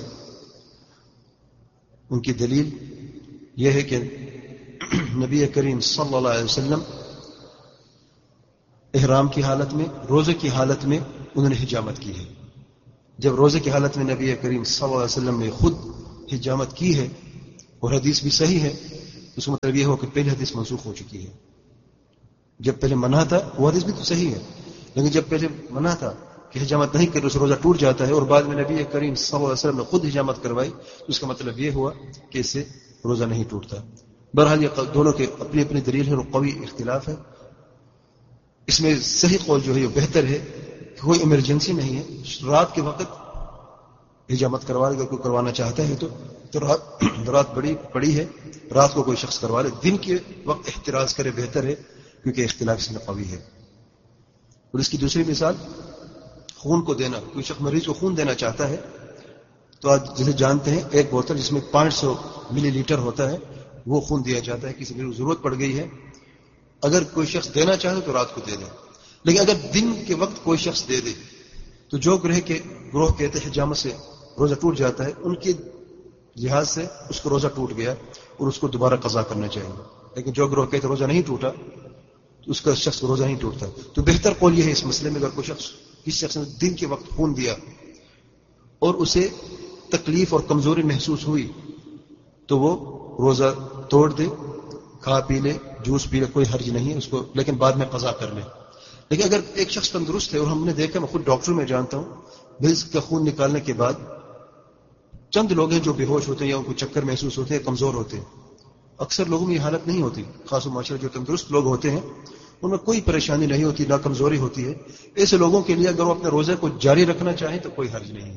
ان کی دلیل یہ ہے کہ نبی کریم صلی اللہ علیہ وسلم احرام کی حالت میں، روزے کی حالت میں انہوں نے حجامت کی ہے۔ جب روزے کی حالت میں نبی کریم صلی اللہ علیہ وسلم نے خود حجامت کی ہے اور حدیث بھی صحیح ہے، اس کا مطلب یہ ہو کہ پہلی حدیث منسوخ ہو چکی ہے۔ جب پہلے منع تھا وہ حدیث بھی تو صحیح ہے، لیکن جب پہلے منع تھا کہ حجامت نہیں کرے اس روزہ ٹوٹ جاتا ہے، اور بعد میں نبی کریم صلی اللہ علیہ وسلم نے خود حجامت کروائی، تو اس کا مطلب یہ ہوا کہ اس سے روزہ نہیں ٹوٹتا. بہرحال یہ دونوں کے اپنی اپنی دلیل ہے اور قوی اختلاف ہے. اس میں صحیح قول جو ہے یہ بہتر ہے کہ کوئی ایمرجنسی نہیں ہے، رات کے وقت حجامت کروا لے، اگر کوئی کروانا چاہتا ہے تو رات بڑی پڑی ہے، رات کو کوئی شخص کروا لے، دن کے وقت احتراز کرے بہتر ہے، کیونکہ اختلاف اس میں قوی ہے. اور اس کی دوسری مثال خون کو دینا. کوئی شخص مریض کو خون دینا چاہتا ہے تو آج جسے جانتے ہیں ایک بوتل جس میں 500 ملی لیٹر ہوتا ہے وہ خون دیا جاتا ہے. کسی کو ضرورت پڑ گئی ہے، اگر کوئی شخص دینا چاہے تو رات کو دے دے، لیکن اگر دن کے وقت کوئی شخص دے دے تو جو گروہ کہتے ہیں حجامت سے روزہ ٹوٹ جاتا ہے، ان کے لحاظ سے اس کو روزہ ٹوٹ گیا اور اس کو دوبارہ قضا کرنا چاہیے. لیکن جو گروہ کہتے روزہ نہیں ٹوٹا تو اس کا شخص روزہ نہیں ٹوٹتا. تو بہتر قول یہ ہے اس مسئلے میں، اگر کوئی شخص کسی شخص نے دن کے وقت خون دیا اور اسے تکلیف اور کمزوری محسوس ہوئی تو وہ روزہ توڑ دے، کھا پی لے، جوس پی لے، کوئی حرج نہیں ہے اس کو، لیکن بعد میں قضا کر لے. لیکن اگر ایک شخص تندرست ہے، اور ہم نے دیکھا، میں خود ڈاکٹر میں جانتا ہوں، مریض کا خون نکالنے کے بعد چند لوگ ہیں جو بے ہوش ہوتے ہیں یا ان کو چکر محسوس ہوتے ہیں، کمزور ہوتے ہیں. اکثر لوگوں میں یہ حالت نہیں ہوتی، خاص معاشرے جو تندرست لوگ ہوتے ہیں ان میں کوئی پریشانی نہیں ہوتی، نہ کمزوری ہوتی ہے. ایسے لوگوں کے لیے اگر وہ اپنے روزے کو جاری رکھنا چاہیں تو کوئی حرج نہیں ہے.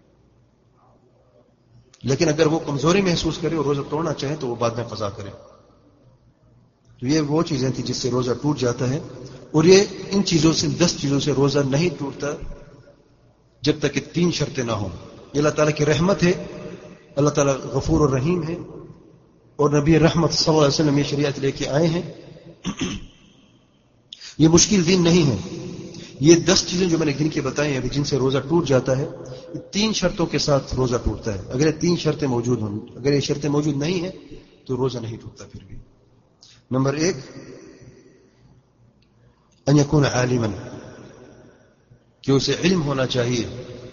لیکن اگر وہ کمزوری محسوس کرے اور روزہ توڑنا چاہیں تو وہ بعد میں قضا کرے. تو یہ وہ چیزیں تھیں جس سے روزہ ٹوٹ جاتا ہے، اور یہ ان چیزوں سے 10 چیزوں سے روزہ نہیں ٹوٹتا جب تک کہ 3 شرطیں نہ ہوں. یہ اللہ تعالیٰ کی رحمت ہے، اللہ تعالیٰ غفور اور رحیم ہے، اور نبی رحمت صلی اللہ علیہ وسلم یہ شریعت لے کے آئے ہیں. یہ مشکل دین نہیں ہے. یہ 10 چیزیں جو میں نے گن کے بتائی ہیں ابھی جن سے روزہ ٹوٹ جاتا ہے، یہ 3 شرطوں کے ساتھ روزہ ٹوٹتا ہے. اگر یہ 3 شرطیں موجود ہوں، اگر یہ شرطیں موجود نہیں ہیں تو روزہ نہیں ٹوٹتا. پھر بھی نمبر 1 ان یکون عالما، کہ اسے علم ہونا چاہیے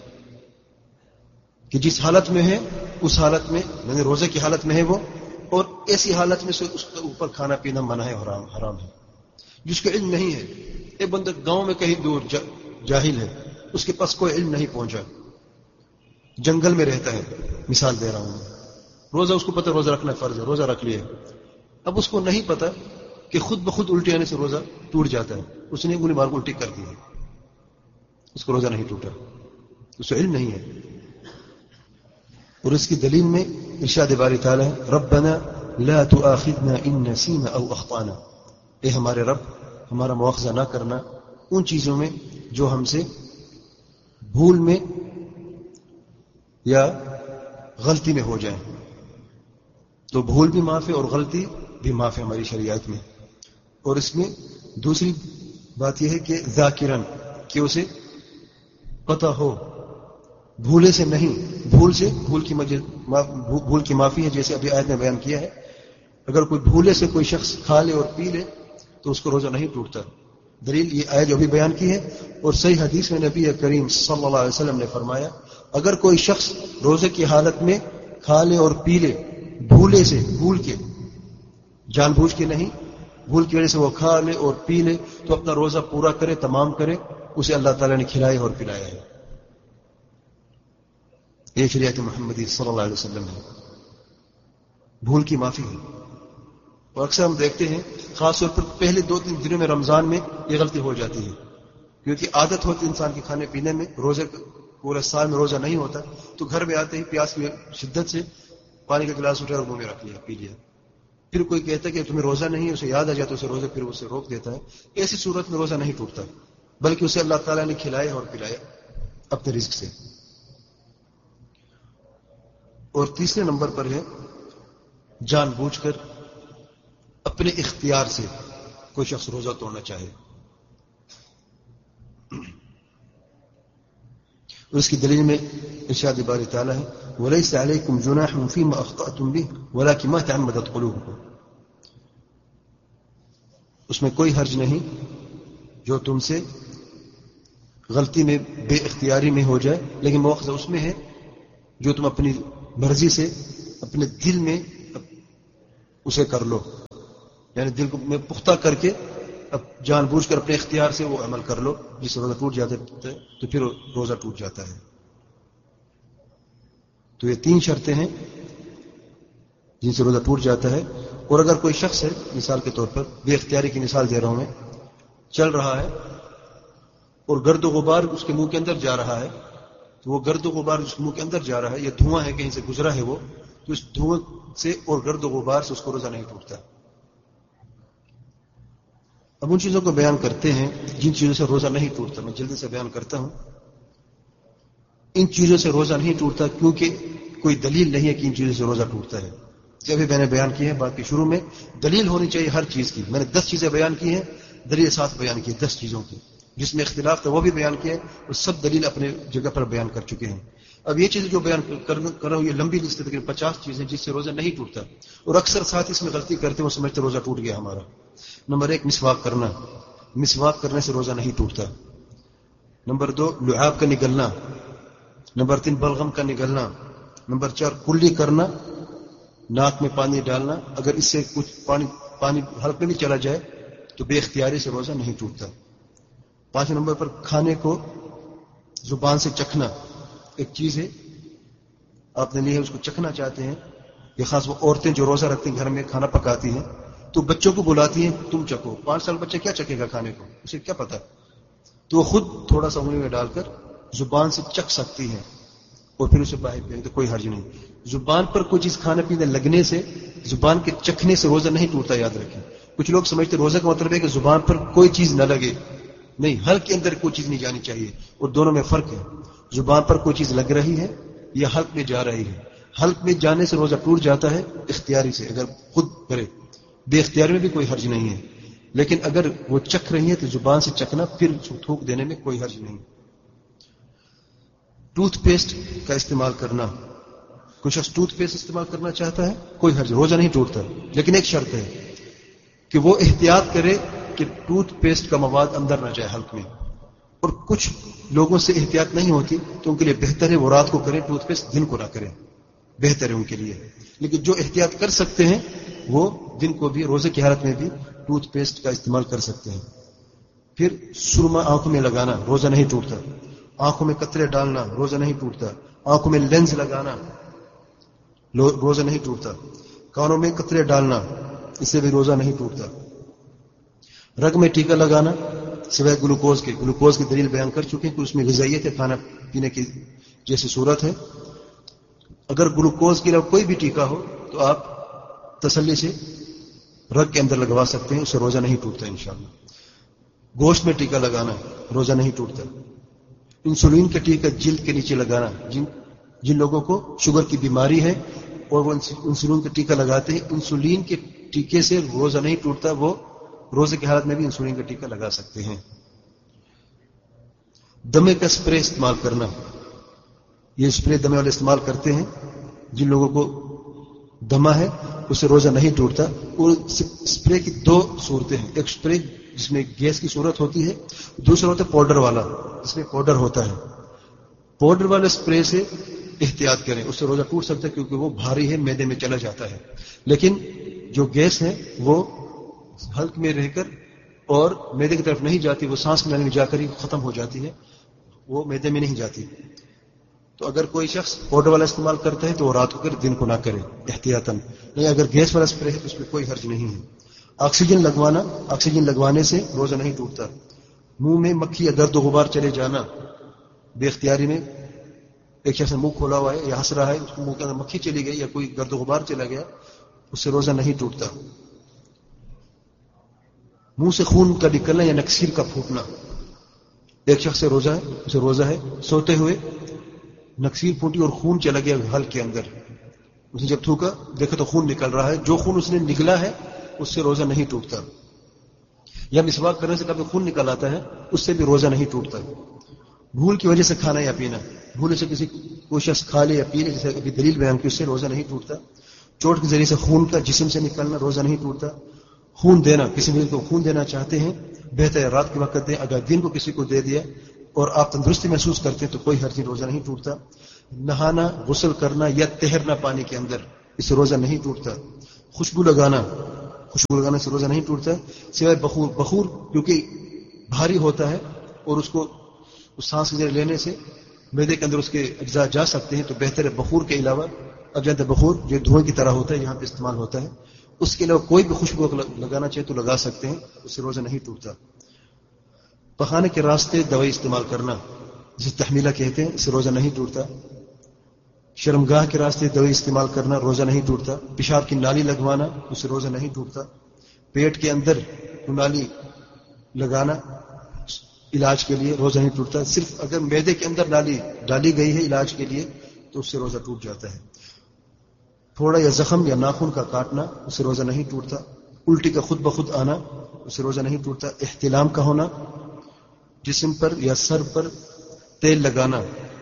کہ جس حالت میں ہے اس حالت میں، یعنی روزے کی حالت میں ہے وہ، اور ایسی حالت میں سے اس کے اوپر کھانا پینا منع ہے، حرام ہے. جس کو علم نہیں ہے، ایک بندہ گاؤں میں کہیں دور جاہل ہے، اس کے پاس کوئی علم نہیں پہنچا، جنگل میں رہتا ہے، مثال دے رہا ہوں، روزہ اس کو پتہ روزہ رکھنا فرض ہے، روزہ رکھ لیا. اب اس کو نہیں پتا کہ خود بخود الٹی آنے سے روزہ ٹوٹ جاتا ہے، اس نے انگلی مار کو الٹی کر دی ہے، اس کو روزہ نہیں ٹوٹا، اس کو علم نہیں ہے. اور اس کی دلیل میں ارشاد باری تعالی ہے، ربنا لا تؤاخذنا ان نسینا او اخطانا، اے ہمارے رب ہمارا مواخذہ نہ کرنا ان چیزوں میں جو ہم سے بھول میں یا غلطی میں ہو جائیں. تو بھول بھی معاف ہے اور غلطی بھی معاف ہے ہماری شریعت میں. اور اس میں دوسری بات یہ ہے کہ ذاکرن، کہ اسے پتہ ہو، بھولے سے نہیں، بھول کی معافی ہے، جیسے ابھی آیت میں بیان کیا ہے. اگر کوئی بھولے سے کوئی شخص کھا لے اور پی لے تو اس کو روزہ نہیں ٹوٹتا. دلیل یہ آیت جو ابھی بیان کی ہے، اور صحیح حدیث میں نبی کریم صلی اللہ علیہ وسلم نے فرمایا، اگر کوئی شخص روزے کی حالت میں کھا لے اور پی لے، بھولے سے، بھول کے، جان بوجھ کے نہیں، بھول کی وجہ سے وہ کھا لے اور پی لے، تو اپنا روزہ پورا کرے، تمام کرے، اسے اللہ تعالیٰ نے کھلایا اور پلایا ہے. یہ شریعت محمدی صلی اللہ علیہ وسلم ہے. بھول کی معافی ہے. اور اکثر ہم دیکھتے ہیں خاص طور پر پہلے 2-3 دنوں میں رمضان میں یہ غلطی ہو جاتی ہے، کیونکہ عادت ہوتی انسان کے کھانے پینے میں، روزے پورے سال میں روزہ نہیں ہوتا، تو گھر میں آتے ہی پیاس کی شدت سے پانی کا گلاس اٹھا اور منہ میں رکھ لیا، پی لیا. پھر کوئی کہتا ہے کہ تمہیں روزہ نہیں ہے، اسے یاد آ جاتا ہے اسے روزہ، پھر اسے روک دیتا ہے. ایسی صورت میں روزہ نہیں ٹوٹتا، بلکہ اسے اللہ تعالیٰ نے کھلایا اور پلایا اپنے رزق سے. اور تیسرے نمبر پر ہے جان بوجھ کر اپنے اختیار سے کوئی شخص روزہ توڑنا چاہے. اور اس کی دلیل میں ارشاد باری تعالیٰ ہے، وَلَيْسَ عَلَيْكُمْ جُنَاحٌ فِيمَا أَخْطَأْتُمْ بِهِ وَلَكِنْ مَا تَعَمَّدَتْ قُلُوبُكُمْ، اس میں کوئی حرج نہیں جو تم سے غلطی میں، بے اختیاری میں ہو جائے، لیکن مواخذہ اس میں ہے جو تم اپنی مرضی سے اپنے دل میں اسے کر لو، یعنی دل کو میں پختہ کر کے اب جان بوجھ کر اپنے اختیار سے وہ عمل کر لو جس سے روزہ ٹوٹ جاتا ہے تو پھر روزہ ٹوٹ جاتا ہے. تو یہ 3 شرطیں ہیں جن سے روزہ ٹوٹ جاتا ہے. اور اگر کوئی شخص ہے مثال کے طور پر بے اختیاری کی مثال دے رہا ہوں میں, چل رہا ہے اور گرد و غبار اس کے منہ کے اندر جا رہا ہے, تو وہ گرد و غبار اس کے منہ کے اندر جا رہا ہے یا دھواں ہے کہیں سے گزرا ہے وہ, تو اس دھواں سے اور گرد و غبار سے اس کو روزہ نہیں ٹوٹتا. اب ان چیزوں کو بیان کرتے ہیں جن چیزوں سے روزہ نہیں ٹوٹتا. میں جلدی سے بیان کرتا ہوں. ان چیزوں سے روزہ نہیں ٹوٹتا کیونکہ کوئی دلیل نہیں ہے کہ ان چیزوں سے روزہ ٹوٹتا ہے. ابھی میں نے بیان کی ہے بات کے شروع میں, دلیل ہونی چاہیے ہر چیز کی. میں نے 10 چیزیں بیان کی ہیں, دلیل ساتھ بیان کی 10 چیزوں کی. جس میں اختلاف تھا وہ بھی بیان کیا ہے, اور سب دلیل اپنے جگہ پر بیان کر چکے ہیں. اب یہ چیزیں جو بیان کر رہا ہوں یہ لمبی لسٹ ہے, لیکن 50 چیزیں جس سے روزہ نہیں ٹوٹتا. اور اکثر ساتھ اس میں غلطی کرتے ہیں, وہ سمجھتے روزہ ٹوٹ گیا ہمارا. نمبر 1 مسواک کرنا. مسواک کرنے سے روزہ نہیں ٹوٹتا. نمبر 2 لعاب کا نگلنا. نمبر 3 بلغم کا نگلنا. نمبر 4 کلی کرنا, ناک میں پانی ڈالنا. اگر اس سے کچھ پانی حلق میں بھی چلا جائے تو بے اختیاری سے روزہ نہیں ٹوٹتا. 5 نمبر پر کھانے کو زبان سے چکھنا. ایک چیز ہے آپ نے لی ہے, اس کو چکھنا چاہتے ہیں. یہ خاص وہ عورتیں جو روزہ رکھتی ہیں گھر میں کھانا پکاتی ہیں تو بچوں کو بلاتی ہیں تم چکھو. 5 سال بچہ کیا چکھے گا کھانے کو, اسے کیا پتا. تو وہ خود تھوڑا سا انگلی میں ڈال کر زبان سے چکھ سکتی ہے اور پھر اسے باہر پھینک دے, کوئی حرج نہیں. زبان پر کوئی چیز کھانے پینے لگنے سے, زبان کے چکھنے سے روزہ نہیں ٹوٹتا, یاد رکھیں. کچھ لوگ سمجھتے روزہ کا مطلب ہے کہ زبان پر کوئی چیز نہ لگے. نہیں, حلق کے اندر کوئی چیز نہیں جانی چاہیے, اور دونوں میں فرق ہے. زبان پر کوئی چیز لگ رہی ہے یا حلق میں جا رہی ہے. حلق میں جانے سے روزہ ٹوٹ جاتا ہے اختیاری سے, اگر خود کرے. بے اختیاری میں بھی کوئی حرج نہیں ہے, لیکن اگر وہ چکھ رہی ہے تو زبان سے چکھنا, پھر تھوک دینے میں کوئی حرج نہیں. ٹوتھ پیسٹ کا استعمال کرنا. کوئی شخص ٹوتھ پیسٹ استعمال کرنا چاہتا ہے, کوئی حرج, روزہ نہیں ٹوٹتا. لیکن ایک شرط ہے کہ وہ احتیاط کرے کہ ٹوتھ پیسٹ کا مواد اندر نہ جائے حلق میں. اور کچھ لوگوں سے احتیاط نہیں ہوتی تو ان کے لیے بہتر ہے وہ رات کو کریں ٹوتھ پیسٹ, دن کو نہ کریں, بہتر ہے ان کے لیے. لیکن جو احتیاط کر سکتے ہیں وہ دن کو بھی, روزے کی حالت میں بھی ٹوتھ پیسٹ کا استعمال کر سکتے ہیں. پھر سرما آنکھوں میں لگانا, روزہ نہیں ٹوٹتا. آنکھوں میں قطرے ڈالنا, روزہ نہیں ٹوٹتا. آنکھوں میں لینز لگانا, روزہ نہیں ٹوٹتا. کانوں میں قطرے ڈالنا, اس سے بھی روزہ نہیں ٹوٹتا. رگ میں ٹیکا لگانا سوائے گلوکوز کے. گلوکوز کی دلیل بیان کر چکے ہیں کہ اس میں غذائیت ہے, کھانا پینے کی جیسی صورت ہے. اگر گلوکوز کے علاوہ کوئی بھی ٹیکا ہو تو آپ تسلی سے رگ کے اندر لگوا سکتے ہیں, اس سے روزہ نہیں ٹوٹتا انشاءاللہ. گوشت میں ٹیکا لگانا, روزہ نہیں ٹوٹتا. انسولین کا ٹیکا جلد کے نیچے لگانا, جن لوگوں کو شوگر کی بیماری ہے اور وہ انسولین کا ٹیکا لگاتے ہیں, انسولین کے ٹیکے سے روزہ نہیں ٹوٹتا, وہ روزے کی حالت میں بھی انسولین کا ٹیکا لگا سکتے ہیں. دمے کا اسپرے استعمال کرنا. یہ اسپرے دمے والے استعمال کرتے ہیں جن لوگوں کو دمہ ہے, اس سے روزہ نہیں ٹوٹتا. اور اسپرے کی 2 صورتیں ہیں. ایک اسپرے جس میں گیس کی صورت ہوتی ہے, دوسرا ہوتا ہے پاؤڈر والا جس میں پاؤڈر ہوتا ہے. پاؤڈر والے اسپرے سے احتیاط کریں, اس سے روزہ ٹوٹ سکتا ہے کیونکہ وہ بھاری ہے, میدے میں چلا جاتا ہے. لیکن جو گیس ہے وہ حلق میں رہ کر اور میدے کی طرف نہیں جاتی, وہ سانس لینے میں جا کر ہی ختم ہو جاتی ہے, وہ میدے میں نہیں جاتی. تو اگر کوئی شخص پاؤڈر والا استعمال کرتا ہے تو وہ رات کو کرے, دن کو نہ کرے احتیاطاً. نہیں, اگر گیس والا اسپرے ہے تو اس میں کوئی حرج نہیں ہے. آکسیجن لگوانا, آکسیجن لگوانے سے روزہ نہیں ٹوٹتا. منہ میں مکھی یا گرد و غبار چلے جانا بے اختیاری میں, ایک شخص نے منہ کھولا ہوا ہے یا ہنس رہا ہے, اس کو منہ کے اندر مکھی چلی گئی یا کوئی گرد و غبار چلا گیا, اس سے روزہ نہیں ٹوٹتا. منہ سے خون کا نکلنا یا نکسیر کا پھوٹنا. ایک شخص سے روزہ ہے, اسے روزہ ہے, سوتے ہوئے نکسیر پھوٹی اور خون چلا گیا حلق کے اندر. اس نے جب تھوکا دیکھا تو خون نکل رہا ہے, جو خون اس نے نگلا ہے اس سے روزہ نہیں ٹوٹتا. یا مسواک کرنے سے کبھی خون نکل آتا ہے, اس سے بھی روزہ نہیں ٹوٹتا. بھول کی وجہ سے کھانا یا پینا, بھول سے کسی کوئی شخص کھا لے یا پی لے, جیسے ابھی دلیل بیان کی, اس سے روزہ نہیں ٹوٹتا. چوٹ کے ذریعے سے خون کا جسم سے نکلنا, روزہ نہیں ٹوٹتا. خون دینا, کسی بھی کو خون دینا چاہتے ہیں بہتر ہے رات کے وقت دیں. اگر دن کو کسی کو دے دیا اور آپ تندرستی محسوس کرتے ہیں تو کوئی حرج نہیں, روزہ نہیں ٹوٹتا. نہانا, غسل کرنا یا تیرنا پانی کے اندر, اس سے روزہ نہیں ٹوٹتا. خوشبو لگانا, خوشبو لگانے سے روزہ نہیں ٹوٹتا ہے سوائے بخور. بخور کیونکہ بھاری ہوتا ہے اور اس کو سانس کے ذریعے لینے سے معدے کے اندر اس کے اجزاء جا سکتے ہیں، تو بہتر ہے بخور کے علاوہ. اب جانتے بخور جو دھوئیں کی طرح ہوتا ہے یہاں پہ استعمال ہوتا ہے، اس کے علاوہ کوئی بھی خوشبو لگانا چاہے تو لگا سکتے ہیں، اس سے روزہ نہیں ٹوٹتا. پخانے کے راستے دوائی استعمال کرنا جسے تحمیلہ کہتے ہیں، اس سے روزہ نہیں ٹوٹتا. شرمگاہ کے راستے دوائی استعمال کرنا روزہ نہیں ٹوٹتا. پیشاب کی نالی لگوانا اس سے روزہ نہیں ٹوٹتا. پیٹ کے اندر نالی لگانا علاج کے لیے روزہ نہیں ٹوٹتا. صرف اگر معدے کے اندر نالی ڈالی گئی ہے علاج کے لیے تو اس سے روزہ ٹوٹ جاتا ہے. تھوڑا یا زخم یا ناخن کا کاٹنا اس سے روزہ نہیں ٹوٹتا. الٹی کا خود بخود آنا اس سے روزہ نہیں ٹوٹتا. احتلام کا ہونا، جسم پر یا سر پر تیل لگانا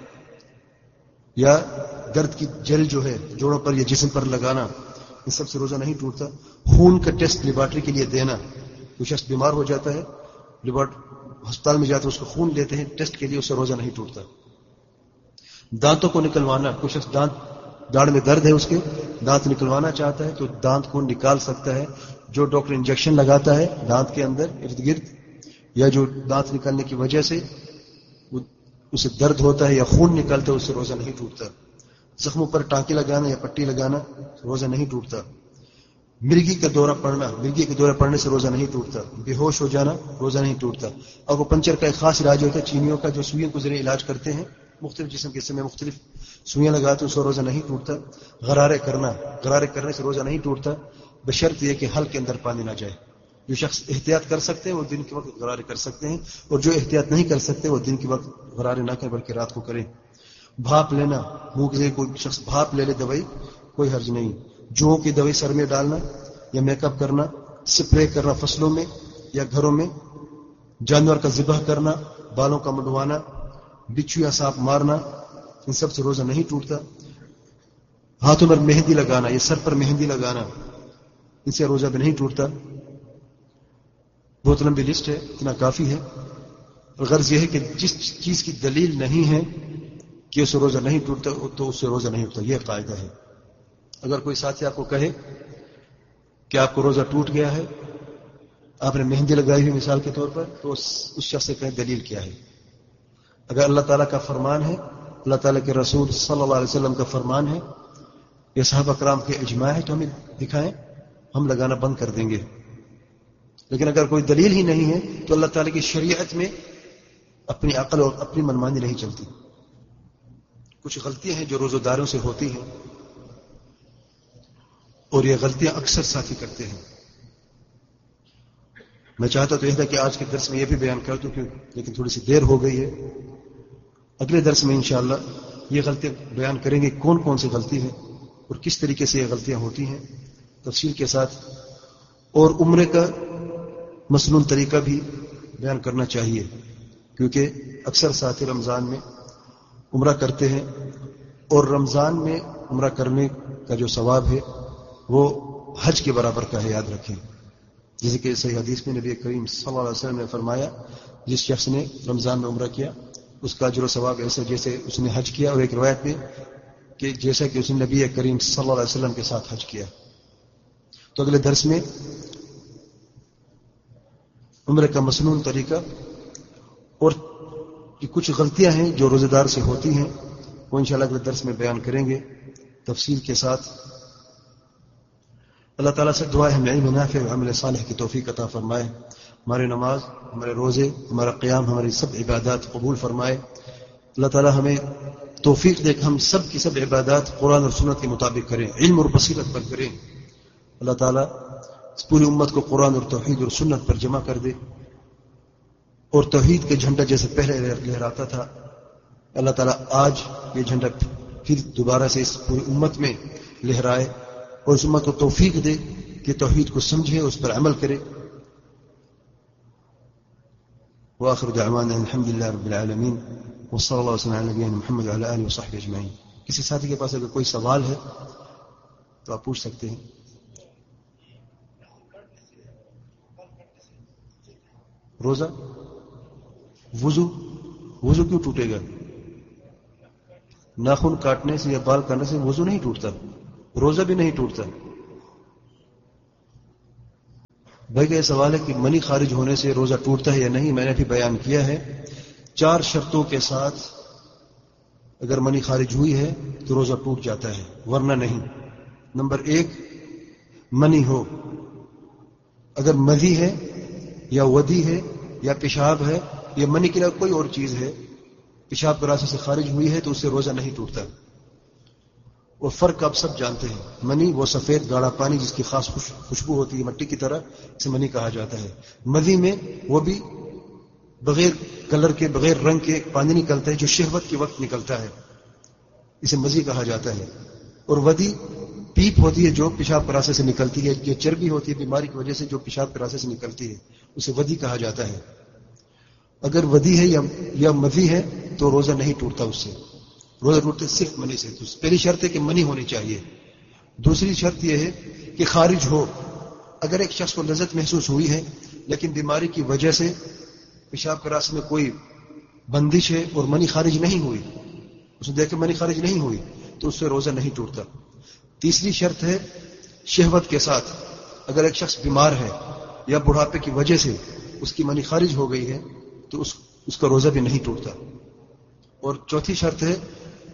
یا درد کی جل جو ہے جوڑوں پر یا جسم پر لگانا، ان سب سے روزہ نہیں ٹوٹتا. خون کا ٹیسٹ لیبارٹری کے لیے دینا، کوئی شخص بیمار ہو جاتا ہے ہسپتال میں جاتے ہیں اس کو خون لیتے ہیں ٹیسٹ کے لیے، اس سے روزہ نہیں ٹوٹتا. دانتوں کو نکلوانا، کوئی شخص داڑھ میں درد ہے اس کے دانت نکلوانا چاہتا ہے تو دانت کو نکال سکتا ہے. جو ڈاکٹر انجیکشن لگاتا ہے دانت کے اندر ارد گرد یا جو دانت نکالنے کی وجہ سے اسے درد ہوتا ہے یا خون نکلتا ہے اس سے روزہ نہیں ٹوٹتا. زخموں پر ٹانکے لگانا یا پٹی لگانا روزہ نہیں ٹوٹتا. مرگی کا دورہ پڑنا، مرگی کے دورہ پڑنے سے روزہ نہیں ٹوٹتا. بے ہوش ہو جانا روزہ نہیں ٹوٹتا. اور وہ پنچر کا ایک خاص علاج ہوتا ہے چینیوں کا، جو سوئیوں کے ذریعے علاج کرتے ہیں، مختلف جسم کے حصے میں مختلف سوئیاں لگاتے ہیں، اس سے روزہ نہیں ٹوٹتا. غرارے کرنے سے روزہ نہیں ٹوٹتا بشرط یہ کہ حل کے اندر پانی نہ جائے. جو شخص احتیاط کر سکتے ہیں وہ دن کے وقت غرارے کر سکتے ہیں، اور جو احتیاط نہیں کر سکتے وہ دن کے وقت غرارے نہ کریں بلکہ رات کو کریں. بھاپ لینا، منہ کے ذریعے کوئی شخص بھاپ لے لے دوائی، کوئی حرج نہیں. جوؤں کی دوائی سر میں ڈالنا یا میک اپ کرنا، سپرے کرنا فصلوں میں یا گھروں میں، جانور کا ذبح کرنا، بالوں کا منڈوانا، بچھو یا سانپ مارنا، ان سب سے روزہ نہیں ٹوٹتا. ہاتھوں پر مہندی لگانا یا سر پر مہندی لگانا، ان سے روزہ بھی نہیں ٹوٹتا. بہت لمبی لسٹ ہے، اتنا کافی ہے. غرض یہ ہے کہ جس چیز کی دلیل نہیں ہے کہ اسے روزہ نہیں ٹوٹتا تو اس سے روزہ نہیں ہوتا. یہ قاعدہ ہے. اگر کوئی ساتھی آپ کو کہے کہ آپ کو روزہ ٹوٹ گیا ہے، آپ نے مہندی لگائی ہوئی مثال کے طور پر، تو اس شخص سے کہیں دلیل کیا ہے. اگر اللہ تعالیٰ کا فرمان ہے، اللہ تعالیٰ کے رسول صلی اللہ علیہ وسلم کا فرمان ہے، یا صحابہ کرام کے اجماع ہے تو ہمیں دکھائیں، ہم لگانا بند کر دیں گے. لیکن اگر کوئی دلیل ہی نہیں ہے تو اللہ تعالیٰ کی شریعت میں اپنی عقل اور اپنی منمانی نہیں چلتی. کچھ غلطیاں ہیں جو روزہ داروں سے ہوتی ہیں، اور یہ غلطیاں اکثر ساتھی کرتے ہیں. میں چاہتا تو یہ تھا کہ آج کے درس میں یہ بھی بیان کر دوں، لیکن تھوڑی سی دیر ہو گئی ہے. اگلے درس میں انشاءاللہ یہ غلطیاں بیان کریں گے، کون کون سی غلطی ہے اور کس طریقے سے یہ غلطیاں ہوتی ہیں تفصیل کے ساتھ. اور عمرے کا مسنون طریقہ بھی بیان کرنا چاہیے، کیونکہ اکثر ساتھی رمضان میں عمرہ کرتے ہیں، اور رمضان میں عمرہ کرنے کا جو ثواب ہے وہ حج کے برابر کا ہے، یاد رکھیں. جیسے کہ صحیح حدیث میں نبی کریم صلی اللہ علیہ وسلم نے فرمایا، جس شخص نے رمضان میں عمرہ کیا اس کا اجر و ثواب ایسا جیسے اس نے حج کیا، اور ایک روایت میں کہ جیسا کہ اس نے نبی کریم صلی اللہ علیہ وسلم کے ساتھ حج کیا. تو اگلے درس میں عمرے کا مسنون طریقہ اور کچھ غلطیاں ہیں جو روزہ دار سے ہوتی ہیں وہ انشاءاللہ اگلے درس میں بیان کریں گے تفصیل کے ساتھ. اللہ تعالیٰ سے دعا ہے ہمیں علم نافع اور عمل صالح کی توفیق عطا فرمائے. ہماری نماز، ہمارے روزے، ہمارا قیام، ہماری سب عبادات قبول فرمائے. اللہ تعالیٰ ہمیں توفیق دے کہ ہم سب کی سب عبادات قرآن اور سنت کے مطابق کریں، علم اور بصیرت پر کریں. اللہ تعالیٰ اس پوری امت کو قرآن اور توحید اور سنت پر جمع کر دے، اور توحید کے جھنڈا جیسے پہلے لہراتا تھا، اللہ تعالیٰ آج یہ جھنڈا پھر دوبارہ سے اس پوری امت میں لہرائے، اور اس امت کو توفیق دے کہ توحید کو سمجھے، اس پر عمل کرے. وآخر دعوانا الحمد للہ رب العالمین وصلی اللہ وسلم علی نبینا محمد وعلی آلہ وصحبہ اجمعین. کسی ساتھی کے پاس اگر کوئی سوال ہے تو آپ پوچھ سکتے ہیں. روزہ وضو کیوں ٹوٹے گا؟ ناخن کاٹنے سے یا بال کاٹنے سے وضو نہیں ٹوٹتا، روزہ بھی نہیں ٹوٹتا. بھائی کا یہ سوال ہے کہ منی خارج ہونے سے روزہ ٹوٹتا ہے یا نہیں. میں نے ابھی بیان کیا ہے 4 شرطوں کے ساتھ اگر منی خارج ہوئی ہے تو روزہ ٹوٹ جاتا ہے ورنہ نہیں. نمبر 1 منی ہو. اگر مذی ہے یا ودی ہے یا پیشاب ہے یا منی کے علاوہ کوئی اور چیز ہے پیشاب کے راستے سے خارج ہوئی ہے تو اس سے روزہ نہیں ٹوٹتا. اور فرق آپ سب جانتے ہیں. منی وہ سفید گاڑھا پانی جس کی خاص خوشبو ہوتی ہے مٹی کی طرح, اسے منی کہا جاتا ہے. مذی میں وہ بھی بغیر کلر کے بغیر رنگ کے پانی نکلتا ہے جو شہوت کے وقت نکلتا ہے, اسے مذی کہا جاتا ہے. اور ودی پیپ ہوتی ہے جو پیشاب کے راستے سے نکلتی ہے, یہ چربی ہوتی ہے بیماری کی وجہ سے جو پیشاب کے راستے سے نکلتی ہے, اسے ودی کہا جاتا ہے. اگر ودی ہے یا مذی ہے تو روزہ نہیں ٹوٹتا اس سے. روزہ ٹوٹتے صرف منی سے. تو پہلی شرط ہے کہ منی ہونی چاہیے. دوسری شرط یہ ہے کہ خارج ہو. اگر ایک شخص کو لذت محسوس ہوئی ہے لیکن بیماری کی وجہ سے پیشاب کے راستے میں کوئی بندش ہے اور منی خارج نہیں ہوئی, اس نے دیکھ کے منی خارج نہیں ہوئی تو اس سے روزہ نہیں ٹوٹتا. تیسری شرط ہے شہوت کے ساتھ. اگر ایک شخص بیمار ہے یا بڑھاپے کی وجہ سے اس کی منی خارج ہو گئی ہے تو اس کا روزہ بھی نہیں ٹوٹتا. اور چوتھی شرط ہے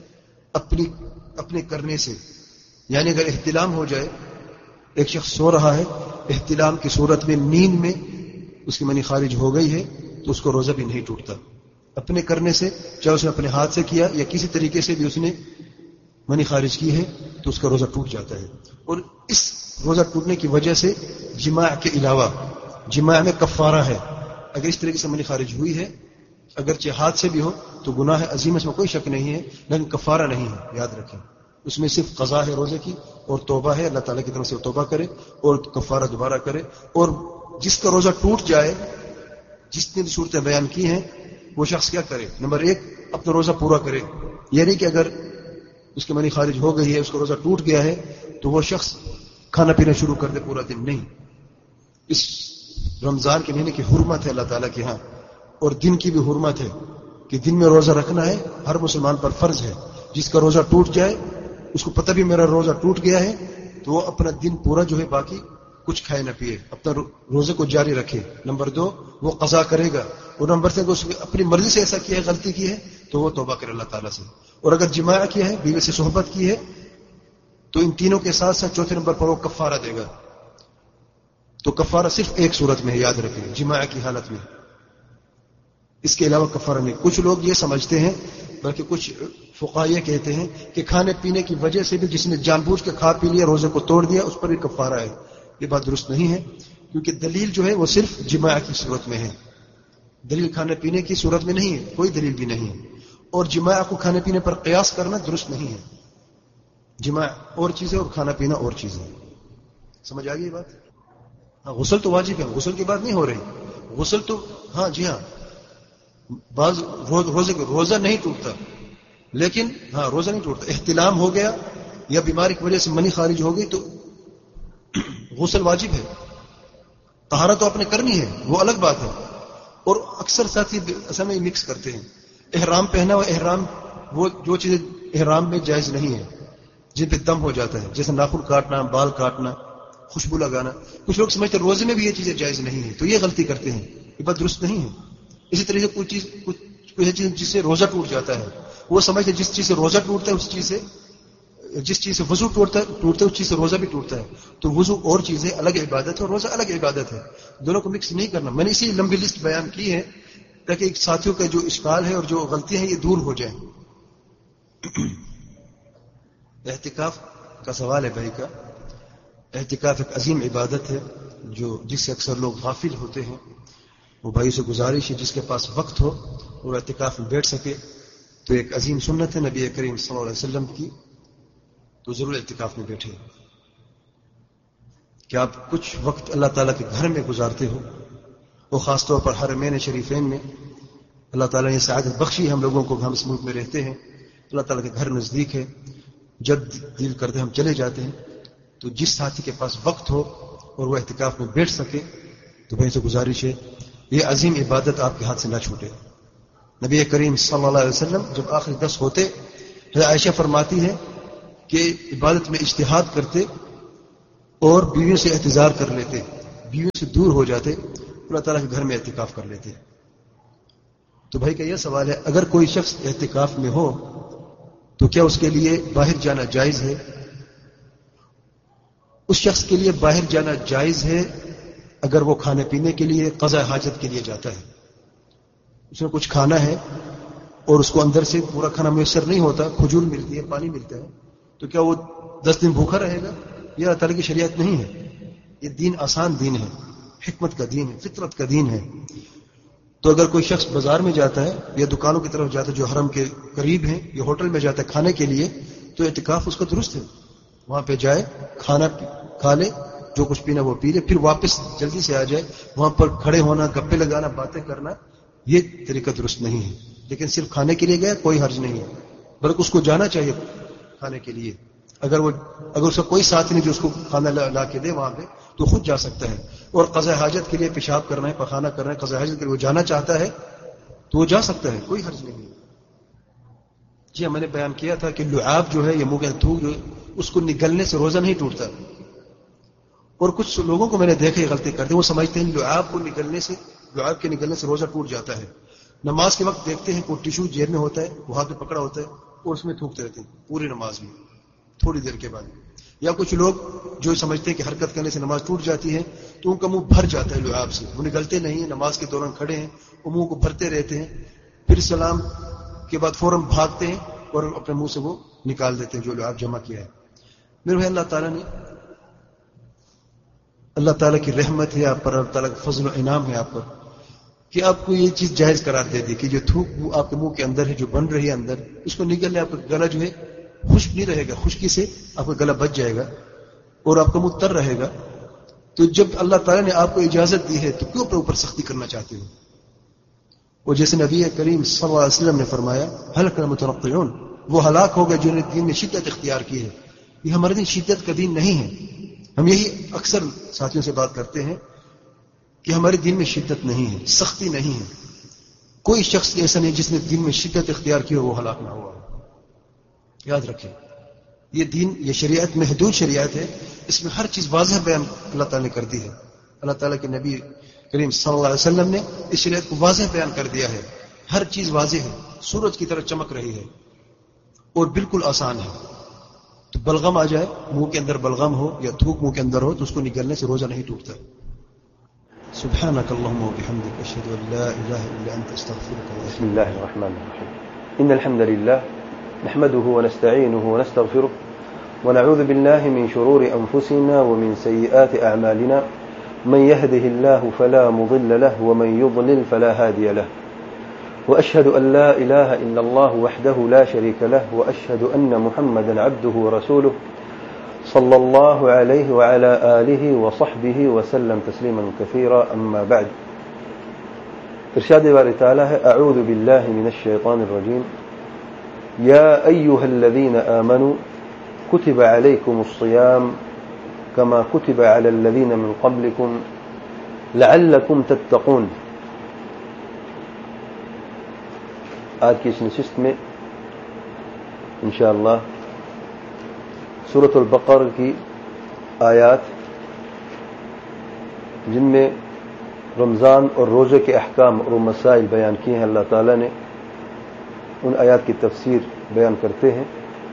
اپنے کرنے سے, یعنی اگر احتلام ہو جائے, ایک شخص سو رہا ہے, احتلام کی صورت میں نیند میں اس کی منی خارج ہو گئی ہے تو اس کو روزہ بھی نہیں ٹوٹتا. اپنے کرنے سے, چاہے اس نے اپنے ہاتھ سے کیا یا کسی طریقے سے بھی اس نے منی خارج کی ہے تو اس کا روزہ ٹوٹ جاتا ہے. اور اس روزہ ٹوٹنے کی وجہ سے جماع کے علاوہ جماع میں کفارہ ہے. اگر اس طریقے سے منی خارج ہوئی ہے اگرچہ ہاتھ سے بھی ہو تو گناہ عظیم, اس میں کوئی شک نہیں ہے, لیکن کفارہ نہیں ہے, یاد رکھیں. اس میں صرف قضا ہے روزے کی اور توبہ ہے, اللہ تعالیٰ کی طرف سے توبہ کرے اور کفارہ دوبارہ کرے. اور جس کا روزہ ٹوٹ جائے, جس نے صورتیں بیان کی ہیں, وہ شخص کیا کرے؟ نمبر 1 اپنا روزہ پورا کرے. یعنی کہ اگر اس کی منی خارج ہو گئی ہے, اس کا روزہ ٹوٹ گیا ہے, تو وہ شخص کھانا پینا شروع کر دے پورا دن. نہیں, اس رمضان کے مہینے کی حرمت ہے اللہ تعالیٰ کے ہاں, اور دن کی بھی حرمت ہے کہ دن میں روزہ رکھنا ہے, ہر مسلمان پر فرض ہے. جس کا روزہ ٹوٹ جائے, اس کو پتہ بھی میرا روزہ ٹوٹ گیا ہے, تو وہ اپنا دن پورا جو ہے باقی کچھ کھائے نہ پیے, اپنا روزے کو جاری رکھے. نمبر 2 وہ قضا کرے گا. اور نمبر 3 اس نے اپنی مرضی سے ایسا کیا ہے, غلطی کی ہے, تو وہ توبہ کرے اللہ تعالیٰ سے. اور اگر جماع کیا ہے, بیوی سے صحبت کی ہے, تو ان تینوں کے ساتھ ساتھ چوتھے نمبر پر وہ کفارہ دے گا. تو کفارہ صرف ایک صورت میں ہے, یاد رکھیں, جماع کی حالت میں. اس کے علاوہ کفارہ نہیں. کچھ لوگ یہ سمجھتے ہیں, بلکہ کچھ فقہاء یہ کہتے ہیں کہ کھانے پینے کی وجہ سے بھی جس نے جان بوجھ کے کھا پی لیا, روزے کو توڑ دیا, اس پر بھی کفارہ ہے. یہ بات درست نہیں ہے, کیونکہ دلیل جو ہے وہ صرف جماع کی صورت میں ہے, دلیل کھانے پینے کی صورت میں نہیں ہے, کوئی دلیل بھی نہیں ہے. اور جماع کو کھانے پینے پر قیاس کرنا درست نہیں ہے. جماع اور چیز ہے اور کھانا پینا اور چیز ہے. سمجھ آ گئی یہ بات؟ ہاں, غسل تو واجب ہے, غسل کی بات نہیں ہو رہی. غسل تو ہاں جی ہاں, بعض روزہ نہیں ٹوٹتا, لیکن ہاں روزہ نہیں ٹوٹتا. احتلام ہو گیا یا بیماری کی وجہ سے منی خارج ہو گئی تو غسل واجب ہے. طہارت تو آپ نے کرنی ہے, وہ الگ بات ہے. اور اکثر ساتھی اصل میں مکس کرتے ہیں. احرام پہنا ہوا, احرام وہ جو چیزیں احرام میں جائز نہیں ہے, جن پہ دم ہو جاتا ہے, جیسے ناخن کاٹنا, بال کاٹنا, خوشبو لگانا. کچھ لوگ سمجھتے ہیں روزے میں بھی یہ چیزیں جائز نہیں ہیں, تو یہ غلطی کرتے ہیں, یہ بات درست نہیں ہے. اسی طرح سے کوئی چیز جس سے روزہ ٹوٹ جاتا ہے, وہ سمجھتے ہیں جس چیز سے روزہ ٹوٹتا ہے اس چیز سے, جس چیز سے وضو ٹوٹتا ہے اس چیز سے روزہ بھی ٹوٹتا ہے. تو وضو اور چیزیں الگ عبادت ہے اور روزہ الگ عبادت ہے, دونوں کو مکس نہیں کرنا. میں نے اسی لمبی لسٹ بیان کی ہے تاکہ ایک ساتھیوں کا جو اشکال ہے اور جو غلطیاں ہیں یہ دور ہو جائیں. اعتکاف کا سوال ہے بھائی کا. اعتکاف ایک عظیم عبادت ہے جس سے اکثر لوگ غافل ہوتے ہیں. وہ بھائی سے گزارش ہے جس کے پاس وقت ہو اور اعتکاف میں بیٹھ سکے تو ایک عظیم سنت ہے نبی کریم صلی اللہ علیہ وسلم کی, تو ضرور اعتکاف میں بیٹھے. کہ آپ کچھ وقت اللہ تعالیٰ کے گھر میں گزارتے ہو, وہ خاص طور پر حرمین شریفین میں. اللہ تعالیٰ نے سعادت بخشی ہم لوگوں کو, ہم اس ملک میں رہتے ہیں, اللہ تعالیٰ کے گھر نزدیک ہے, جب دل کرتے ہم چلے جاتے ہیں. تو جس ساتھی کے پاس وقت ہو اور وہ اعتکاف میں بیٹھ سکے تو بھائی سے گزارش ہے یہ عظیم عبادت آپ کے ہاتھ سے نہ چھوٹے. نبی کریم صلی اللہ علیہ وسلم جب آخری 10 ہوتے, عائشہ فرماتی ہے کہ عبادت میں اجتہاد کرتے اور بیویوں سے احتضار کر لیتے. بیویوں سے دور ہو جاتے اللہ تعالیٰ کے گھر میں اعتکاف کر لیتے. تو بھائی کا یہ سوال ہے اگر کوئی شخص اعتکاف میں ہو تو کیا اس کے لیے باہر جانا جائز ہے؟ اس شخص کے لیے باہر جانا جائز ہے اگر وہ کھانے پینے کے لیے قضاء حاجت کے لیے جاتا ہے. اس نے کچھ کھانا ہے اور اس کو اندر سے پورا کھانا میسر نہیں ہوتا, کھجور ملتی ہے, پانی ملتا ہے, تو کیا وہ 10 دن بھوکا رہے گا؟ یہ اللہ تعالیٰ کی شریعت نہیں ہے. یہ دین آسان دین ہے, حکمت کا دین ہے, فطرت کا دین ہے. تو اگر کوئی شخص بازار میں جاتا ہے یا دکانوں کی طرف جاتا ہے جو حرم کے قریب ہیں یا ہوٹل میں جاتا ہے کھانے کے لیے, تو اعتکاف اس کا درست ہے. وہاں پہ جائے, کھانا کھا لے, جو کچھ پینا وہ پی لے, پھر واپس جلدی سے آ جائے. وہاں پر کھڑے ہونا, گپے لگانا, باتیں کرنا, یہ طریقہ درست نہیں ہے. لیکن صرف کھانے کے لیے گیا کوئی حرج نہیں ہے, بلکہ اس کو جانا چاہیے کھانے کے لیے. اگر اس کا کوئی ساتھ نہیں جو اس کو کھانا لا کے دے وہاں پہ, تو خود جا سکتا ہے. اور قضاء حاجت کے لیے پیشاب کرنا ہے, پخانا کرنا ہے, قضاء حاجت کے لیے وہ جانا چاہتا ہے تو وہ جا سکتا ہے, کوئی حرج نہیں ہے. جی میں نے بیان کیا تھا کہ لعاب جو ہے یہ منہ کے تھوک جو ہے اس کو نگلنے سے روزہ نہیں ٹوٹتا. اور کچھ لوگوں کو میں نے دیکھا یہ غلطی کرتے ہیں, وہ سمجھتے ہیں لعاب کے نگلنے سے روزہ ٹوٹ جاتا ہے. نماز کے وقت دیکھتے ہیں کوئی ٹیشو جیب میں ہوتا ہے, وہ ہاتھ میں پکڑا ہوتا ہے اور اس میں تھوکتے رہتے ہیں پوری نماز میں تھوڑی دیر کے بعد. یا کچھ لوگ جو سمجھتے ہیں کہ حرکت کرنے سے نماز ٹوٹ جاتی ہے تو ان کا منہ بھر جاتا ہے لعاب سے, وہ نگلتے نہیں ہیں, نماز کے دوران کھڑے ہیں, وہ منہ کو بھرتے رہتے ہیں, پھر سلام کے بعد فوراً بھاگتے ہیں اور اپنے منہ سے وہ نکال دیتے ہیں جو لعاب جمع کیا ہے. میرے بھائی اللہ تعالیٰ کی رحمت ہے آپ پر, اللہ تعالیٰ کا فضل و انعام ہے آپ پر کہ آپ کو یہ چیز جائز قرار دے دی کہ جو تھوک آپ کے منہ کے اندر ہے, جو بن رہی ہے اندر, اس کو نگلنے آپ کا گلا جو ہے خشک نہیں رہے گا, خشکی سے آپ کا گلا بچ جائے گا اور آپ کا منہ تر رہے گا. تو جب اللہ تعالیٰ نے آپ کو اجازت دی ہے تو کیوں اپنے اوپر سختی کرنا چاہتے ہو؟ اور جیسے نبی کریم صلی اللہ علیہ وسلم نے فرمایا ہلاک المتنطعون, وہ ہلاک ہو گئے جنہوں نے دین میں شدت اختیار کی ہے. یہ ہمارے دین شدت کا دین نہیں ہے. ہم یہی اکثر ساتھیوں سے بات کرتے ہیں کہ ہمارے دین میں شدت نہیں ہے, سختی نہیں ہے. کوئی شخص ایسا نہیں جس نے دین میں شدت اختیار کی ہو وہ ہلاک نہ ہوا. یاد رکھیں یہ دین, یہ شریعت محدود شریعت ہے, اس میں ہر چیز واضح بیان اللہ تعالیٰ نے کر دی ہے. اللہ تعالیٰ کے نبی کریم صلی اللہ علیہ وسلم نے اس شریعت کو واضح بیان کر دیا ہے. ہر چیز واضح ہے, سورج کی طرح چمک رہی ہے اور بالکل آسان ہے. تو بلغم آ جائے, منہ کے اندر بلغم ہو یا تھوک منہ کے اندر ہو, تو اس کو نگلنے سے روزہ نہیں ٹوٹتا. سبحانك اللهم وبحمدك اشهد ان لا اله الا انت استغفرك واتوب اليك. بسم الله الرحمن الرحيم. ان الحمد لله نحمده ونستعينه ونستغفره ونعوذ بالله من شرور انفسنا ومن سيئات اعمالنا, من يهده الله فلا مضل له ومن يضلل فلا هادي له, واشهد ان لا اله الا الله وحده لا شريك له, واشهد ان محمدا عبده ورسوله صلى الله عليه وعلى آله وصحبه وسلم تسليما كثيرا. أما بعد, ارشاد باری تعالی ہے اعوذ بالله من الشيطان الرجيم يا أيها الذين آمنوا كتب عليكم الصيام كما كتب على الذين من قبلكم لعلكم تتقون. آج کی اس نشست میں انشاءاللہ سورۃ البقرہ کی آیات جن میں رمضان اور روزے کے احکام اور مسائل بیان کیے ہیں اللہ تعالیٰ نے, ان آیات کی تفسیر بیان کرتے ہیں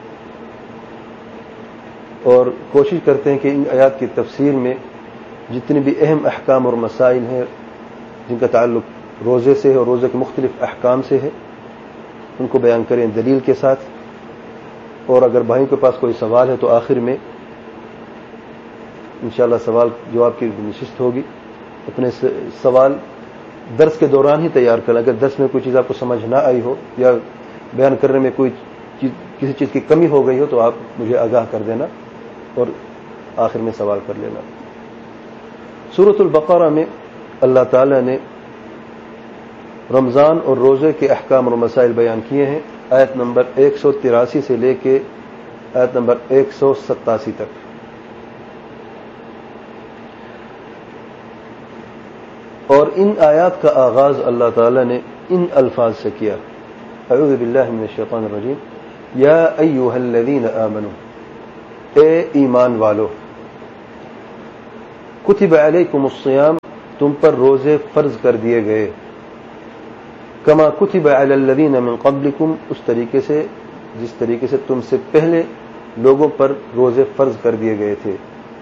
اور کوشش کرتے ہیں کہ ان آیات کی تفسیر میں جتنے بھی اہم احکام اور مسائل ہیں جن کا تعلق روزے سے ہے اور روزے کے مختلف احکام سے ہے ان کو بیان کریں دلیل کے ساتھ. اور اگر بھائیوں کے پاس کوئی سوال ہے تو آخر میں انشاءاللہ سوال جواب کی نشست ہوگی. اپنے سوال درس کے دوران ہی تیار کریں. اگر درس میں کوئی چیز آپ کو سمجھ نہ آئی ہو یا بیان کرنے میں کوئی کسی چیز کی کمی ہو گئی ہو تو آپ مجھے آگاہ کر دینا اور آخر میں سوال کر لینا. سورۃ البقرہ میں اللہ تعالی نے رمضان اور روزے کے احکام اور مسائل بیان کیے ہیں, آیت نمبر 183 سے لے کے آیت نمبر 187 تک. اور ان آیات کا آغاز اللہ تعالی نے ان الفاظ سے کیا, اعوذ باللہ من الشیطان الرجیم یا ایھا الذین آمنوا, اے ایمان والو. کتب علیکم الصیام، تم پر روزے فرض کر دیے گئے، کما کتب علی الذین من قبلکم، اس طریقے سے جس طریقے سے تم سے پہلے لوگوں پر روزے فرض کر دیے گئے تھے،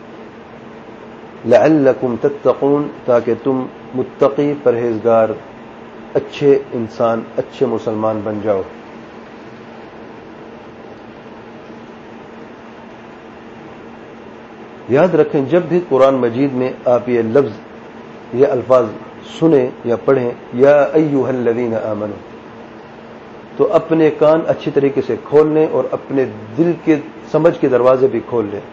لعلکم تتقون، تاکہ تم متقی، پرہیزگار، اچھے انسان، اچھے مسلمان بن جاؤ۔ یاد رکھیں جب بھی قرآن مجید میں آپ یہ لفظ، یہ الفاظ سنیں یا پڑھیں، یا ایھا الذین آمنوا، تو اپنے کان اچھی طریقے سے کھول لیں اور اپنے دل کے سمجھ کے دروازے بھی کھول لیں۔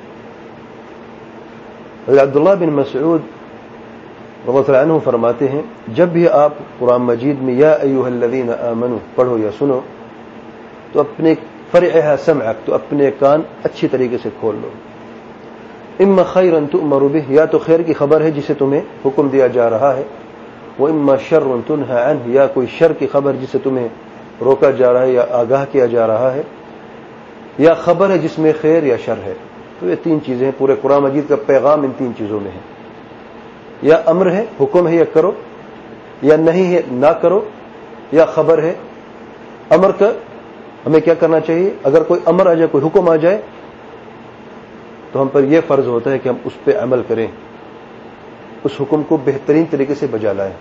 عبداللہ بن مسعود رضی اللہ عنہ فرماتے ہیں جب بھی آپ قرآن مجید میں یا ایھا الذین آمنوا پڑھو یا سنو تو اپنے فرعها سمعک، تو اپنے کان اچھی طریقے سے کھول لو۔ اما خیرا تؤمر به، یا تو خیر کی خبر ہے جسے تمہیں حکم دیا جا رہا ہے، واما شر تنهى عنه، یا کوئی شر کی خبر جسے تمہیں روکا جا رہا ہے یا آگاہ کیا جا رہا ہے، یا خبر ہے جس میں خیر یا شر ہے۔ تو یہ تین چیزیں ہیں، پورے قرآن مجید کا پیغام ان تین چیزوں میں ہے، یا امر ہے، حکم ہے یا کرو، یا نہیں ہے نہ کرو، یا خبر ہے امر کا ہمیں کیا کرنا چاہیے۔ اگر کوئی امر آ جائے، کوئی حکم آ جائے تو ہم پر یہ فرض ہوتا ہے کہ ہم اس پہ عمل کریں، اس حکم کو بہترین طریقے سے بجا لائیں،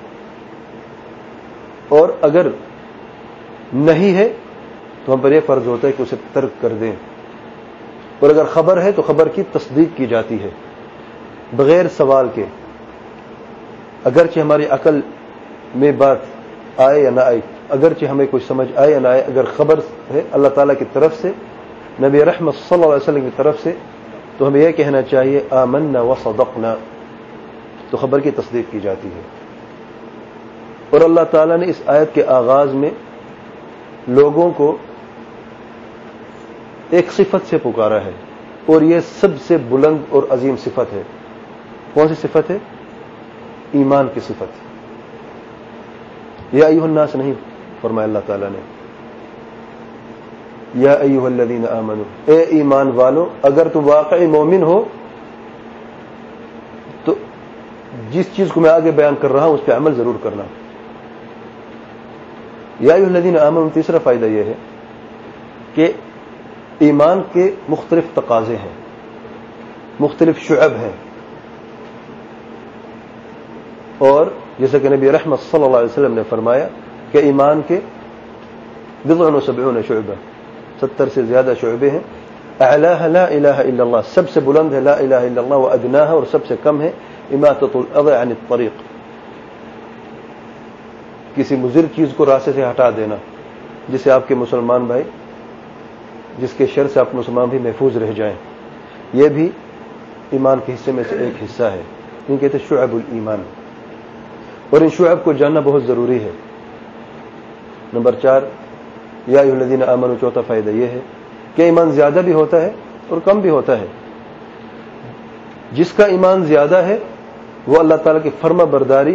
اور اگر نہیں ہے تو ہم پر یہ فرض ہوتا ہے کہ اسے ترک کر دیں، اور اگر خبر ہے تو خبر کی تصدیق کی جاتی ہے بغیر سوال کے، اگرچہ ہماری عقل میں بات آئے یا نہ آئے، اگرچہ ہمیں کوئی سمجھ آئے یا نہ آئے، اگر خبر ہے اللہ تعالیٰ کی طرف سے، نبی رحمت صلی اللہ علیہ وسلم کی طرف سے، تو ہمیں یہ کہنا چاہیے آمنا وصدقنا، تو خبر کی تصدیق کی جاتی ہے۔ اور اللہ تعالیٰ نے اس آیت کے آغاز میں لوگوں کو ایک صفت سے پکارا ہے، اور یہ سب سے بلند اور عظیم صفت ہے۔ کون سی صفت ہے؟ ایمان کی صفت۔ یا ایھا الناس نہیں فرمایا اللہ تعالیٰ نے، یا ایھا الذین آمنوا، اے ایمان والو، اگر تم واقعی مومن ہو تو جس چیز کو میں آگے بیان کر رہا ہوں اس پہ عمل ضرور کرنا۔ یا ایھا الذین آمنوا، تیسرا فائدہ یہ ہے کہ ایمان کے مختلف تقاضے ہیں، مختلف شعب ہیں، اور جیسا کہ نبی رحمت صلی اللہ علیہ وسلم نے فرمایا کہ ایمان کے 70 شعبہ، 70 سے زیادہ شعبے ہیں۔ اعلاها لا الہ الا اللہ، سب سے بلند ہے لا الہ الا اللہ، وادناها، اور سب سے کم ہے اماطۃ الاذى عن الطریق، کسی مضر چیز کو راستے سے ہٹا دینا، جسے آپ کے مسلمان بھائی، جس کے شر سے آپ مسلمان بھی محفوظ رہ جائیں، یہ بھی ایمان کے حصے میں سے ایک حصہ ہے۔ یہ کہتے ہیں شعب الایمان، اور ان شعب کو جاننا بہت ضروری ہے۔ نمبر 4 یا ایھا الذین آمنوا، چوتھا فائدہ یہ ہے کہ ایمان زیادہ بھی ہوتا ہے اور کم بھی ہوتا ہے۔ جس کا ایمان زیادہ ہے وہ اللہ تعالیٰ کی فرما برداری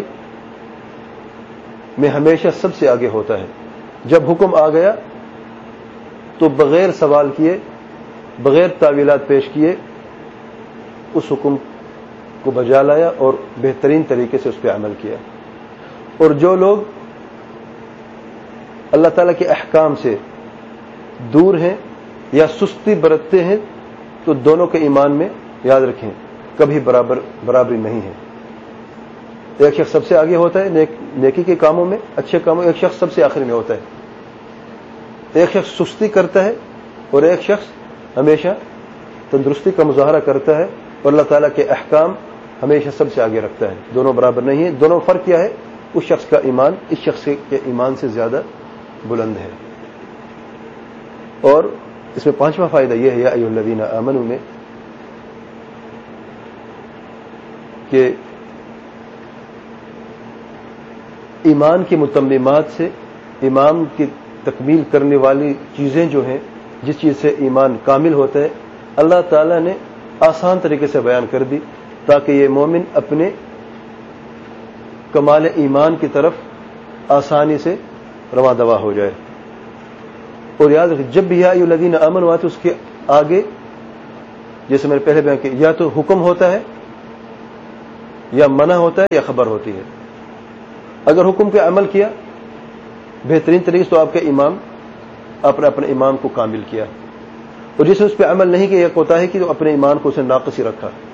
میں ہمیشہ سب سے آگے ہوتا ہے۔ جب حکم آ گیا تو بغیر سوال کیے، بغیر تعویلات پیش کیے، اس حکم کو بجا لایا اور بہترین طریقے سے اس پہ عمل کیا۔ اور جو لوگ اللہ تعالیٰ کے احکام سے دور ہیں یا سستی برتتے ہیں تو دونوں کے ایمان میں یاد رکھیں کبھی برابری نہیں ہے۔ ایک شخص سب سے آگے ہوتا ہے نیکی کے کاموں میں، اچھے کاموں، ایک شخص سب سے آخر میں ہوتا ہے۔ ایک شخص سستی کرتا ہے اور ایک شخص ہمیشہ تندرستی کا مظاہرہ کرتا ہے، اور اللہ تعالیٰ کے احکام ہمیشہ سب سے آگے رکھتا ہے۔ دونوں برابر نہیں ہیں۔ دونوں فرق کیا ہے؟ اس شخص کا ایمان اس شخص کے ایمان سے زیادہ بلند ہے۔ اور اس میں 5واں فائدہ یہ ہے یا ایھا الذین آمنوا میں کہ ایمان کی متممات سے، ایمان کی تکمیل کرنے والی چیزیں جو ہیں، جس چیز سے ایمان کامل ہوتا ہے، اللہ تعالیٰ نے آسان طریقے سے بیان کر دی تاکہ یہ مومن اپنے کمال ایمان کی طرف آسانی سے رواں دوا ہو جائے۔ اور یاد رکھیں جب بھی یا ایھا الذین آمنوا آتے اس کے آگے جیسے میں نے پہلے بیان کیا، یا تو حکم ہوتا ہے یا منع ہوتا ہے یا خبر ہوتی ہے. اگر حکم پہ عمل کیا بہترین طریقے سے تو آپ کا امام اپنے ایمان کو کامل کیا, اور جس نے اس پہ عمل نہیں کیا یا کوتاہی کی تو اپنے ایمان کو اسے ناقص ہی رکھا.